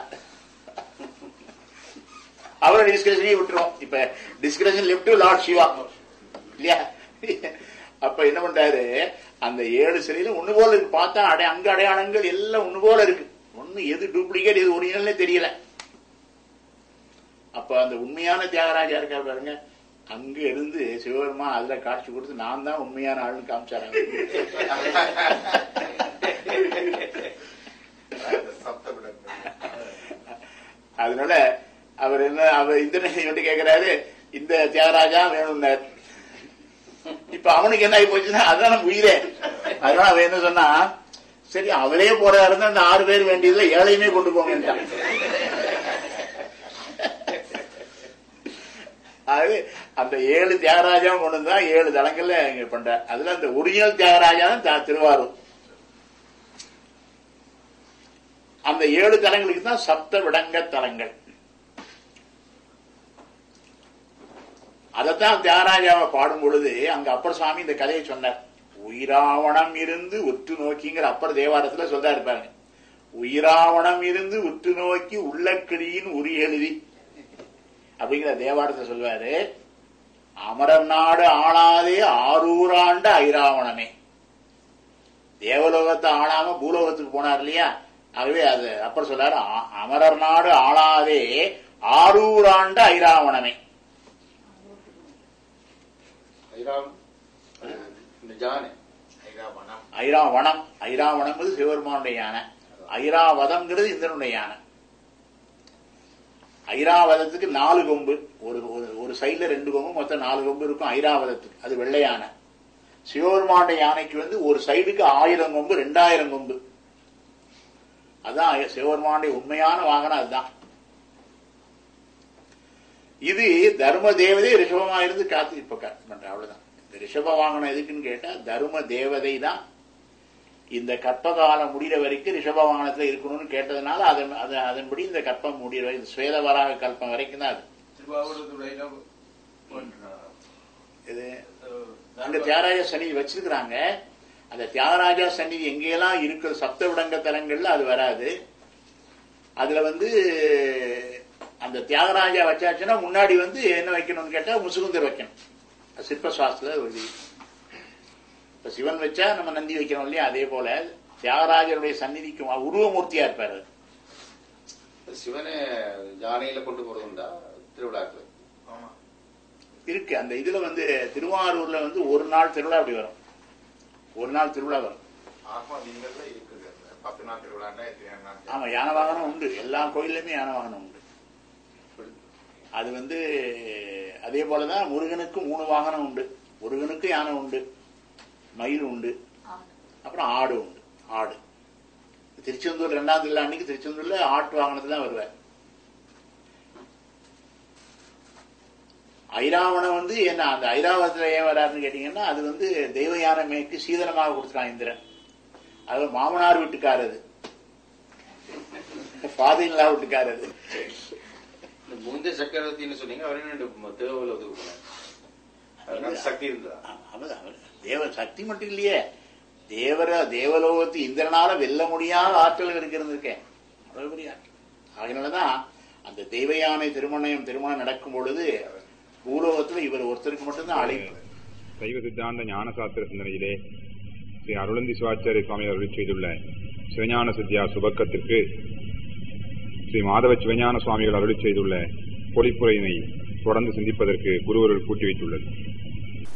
அவரை டிஸ்கஷனே விட்டுரும். இப்ப டிஸ்கஷன் லெஃப்ட் லார்ட் சிவா இல்லையா? அப்ப என்ன பண்றாரு, அந்த 7 சிலையில ஒண்ணு போல இருக்கு. பார்த்தா அங்க அடையாளங்கள் எல்லாம் ஒண்ணு போல இருக்கு. ஒண்ணு எது டூப்ளிகேட் எது ஒரிஜினல்னே தெரியல. அப்ப அந்த உண்மையான தியாகராஜா இருக்கா பாருங்க, அங்க இருந்து சிவபெருமான் அதுல காட்சி கொடுத்து நான் தான் உண்மையான ஆளுன்னு காமிச்சாராங்க. அதனால அவர் என்ன, அவர் இந்த கேட்கிறாரு, இந்த தியாகராஜா வேணும்னார். இப்ப அவனுக்கு என்ன ஆகி போச்சுன்னா அதுதான் நம்ம உயிரே. அதனால அவன் என்ன சொன்னா, சரி அவரே போறாரு இருந்தா அந்த 6 பேர் வேண்டியதுல 7ஐயுமே கொண்டு போங்கன்ட்டான். அது அந்த 7 தியாகராஜா கொண்டு தான் 7 தலங்கள்ல இங்க பண்ற. அதுல அந்த ஒரிஜினல் தியாகராஜா தான் திருவாரூர். அந்த 7 தலங்களுக்கு தான் சப்த விடங்க தலங்கள். அதத்தான் தியாகராஜாவை பாடும் பொழுது அங்க அப்பர் சுவாமி இந்த கதையை சொன்னார். உயிராவணம் இருந்து உற்று நோக்கிங்கிற அப்பர் தேவாரத்துல சொல்றா இருப்பாங்க. உயிராவணம் இருந்து உற்று நோக்கி உள்ளக்கிளியின் உரி எழுதி அப்படிங்கிற தேவாரத்தை சொல்வாரு. அமரர் நாடு ஆளாதே 600 ஆண்டு ஐராவணமே. தேவலோகத்தை ஆளாம பூலோகத்துக்கு போனார் இல்லையா, ஆகவே அது அப்புறம் சொல்றாரு, அமரர் நாடு ஆளாதே 600 ஆண்டு ஐராவணமே. ஐராவணம், ஐராவணம் சிவபெருமானுடைய யானை, ஐராவதம்ங்கிறது இந்திரனுடைய யானை. ஐராவதத்துக்கு 4 கொம்பு, ஒரு சைட்ல 2 கொம்பு, மொத்தம் 4 கொம்பு இருக்கும் ஐராவதத்துக்கு. அது வெள்ளை யானை. சிவபெருமானுடைய யானைக்கு ஒரு சைடுக்கு 1000 கொம்பு, 2000 கொம்பு. அதான் சிவபெருமானுடைய உண்மையான வாகனம். அதுதான் இது. தர்ம தேவதை ரிஷபமா இருந்து காத்து இப்ப பண்ற. அவ்வளவுதான். இந்த ரிஷப வாகனம் எதுக்குன்னு கேட்டா தர்ம தேவதை தான் இந்த கற்பகாலம் முடிகிற வரைக்கும் ரிஷப வாகனத்துல இருக்கணும்னு கேட்டதுனால அதன்படி இந்த கற்பம் முடிகிற இந்த சுவேதவராக கல்பம் வரைக்கும் தான். அது அங்க தியாகராஜா சந்நிதி வச்சிருக்கிறாங்க. அந்த தியாகராஜா சந்நிதி எங்கெல்லாம் இருக்கிற சப்த விடங்க தலங்கள்ல அது வராது. அதுல அந்த தியாகராஜா வச்சாச்சுன்னா முன்னாடி என்ன வைக்கணும்னு கேட்டா முசுகுந்தர் வைக்கணும். சிற்ப சாஸ்திரத்துல இப்ப சிவன் வச்சா நம்ம நந்தி வைக்கிறோம் இல்லையா, அதே போல தியாகராஜருடைய சந்நிதிக்கு உருவமூர்த்தியா இருப்பாரு.
சிவனை யானையில கொண்டு போறதுண்டா திருவிழாக்கு
இருக்கு. அந்த இதுல திருவாரூர்ல ஒரு நாள் திருவிழா அப்படி வரும். ஒரு நாள் திருவிழா வரும். ஆமா, யானை வாகனம் உண்டு. எல்லா கோயிலுமே யானை வாகனம் உண்டு. அது அதே போலதான் முருகனுக்கு 3 வாகனம் உண்டு. முருகனுக்கு யானை உண்டு, மயில் உண்டு, அப்புறம் ஆடு உண்டு. ஆடு திருச்செந்தூர் 2ஆம் திருவிழா அன்னைக்கு திருச்செந்தூர்ல ஆட்டு வாகனத்துல தான் வருவார். ஐராவணம் என்ன அந்த ஐராவதத்துல ஏன் வராருன்னு கேட்டீங்கன்னா, அது தெய்வ யானைக்கு சீதனமாக கொடுத்துட்டான் இந்திரன். அது மாமனார் வீட்டுக்காரது, பாதையில்லா வீட்டுக்காரது.
முந்தைய சக்கரவர்த்தின்னு சொன்னீங்க, சக்தி இருந்தா
தேவ சக்தி மட்டும் இல்லையே, தேவலோகத்து இந்திரனால வெல்ல முடியாத ஆற்றல் இருக்கிறது இருக்கேன். அதனாலதான் அந்த தெய்வ யானை திருமணம் நடக்கும் பொழுது பூலோகத்துல இவர் ஒருத்தருக்கு மட்டும்தான் அழைப்பு.
சைவ சித்தாந்த ஞான சாஸ்திர சிந்தனையிலே ஸ்ரீ அருளந்தி சிவாச்சாரிய சுவாமி அருளி செய்துள்ள சிவஞான சித்தியா சுபக்கத்திற்கு ஸ்ரீ மாதவ சிவஞான சுவாமிகள் அருளி செய்துள்ள பொழிப்புரையினை தொடர்ந்து சிந்திப்பதற்கு குருவருள் கூட்டி வைத்துள்ளது.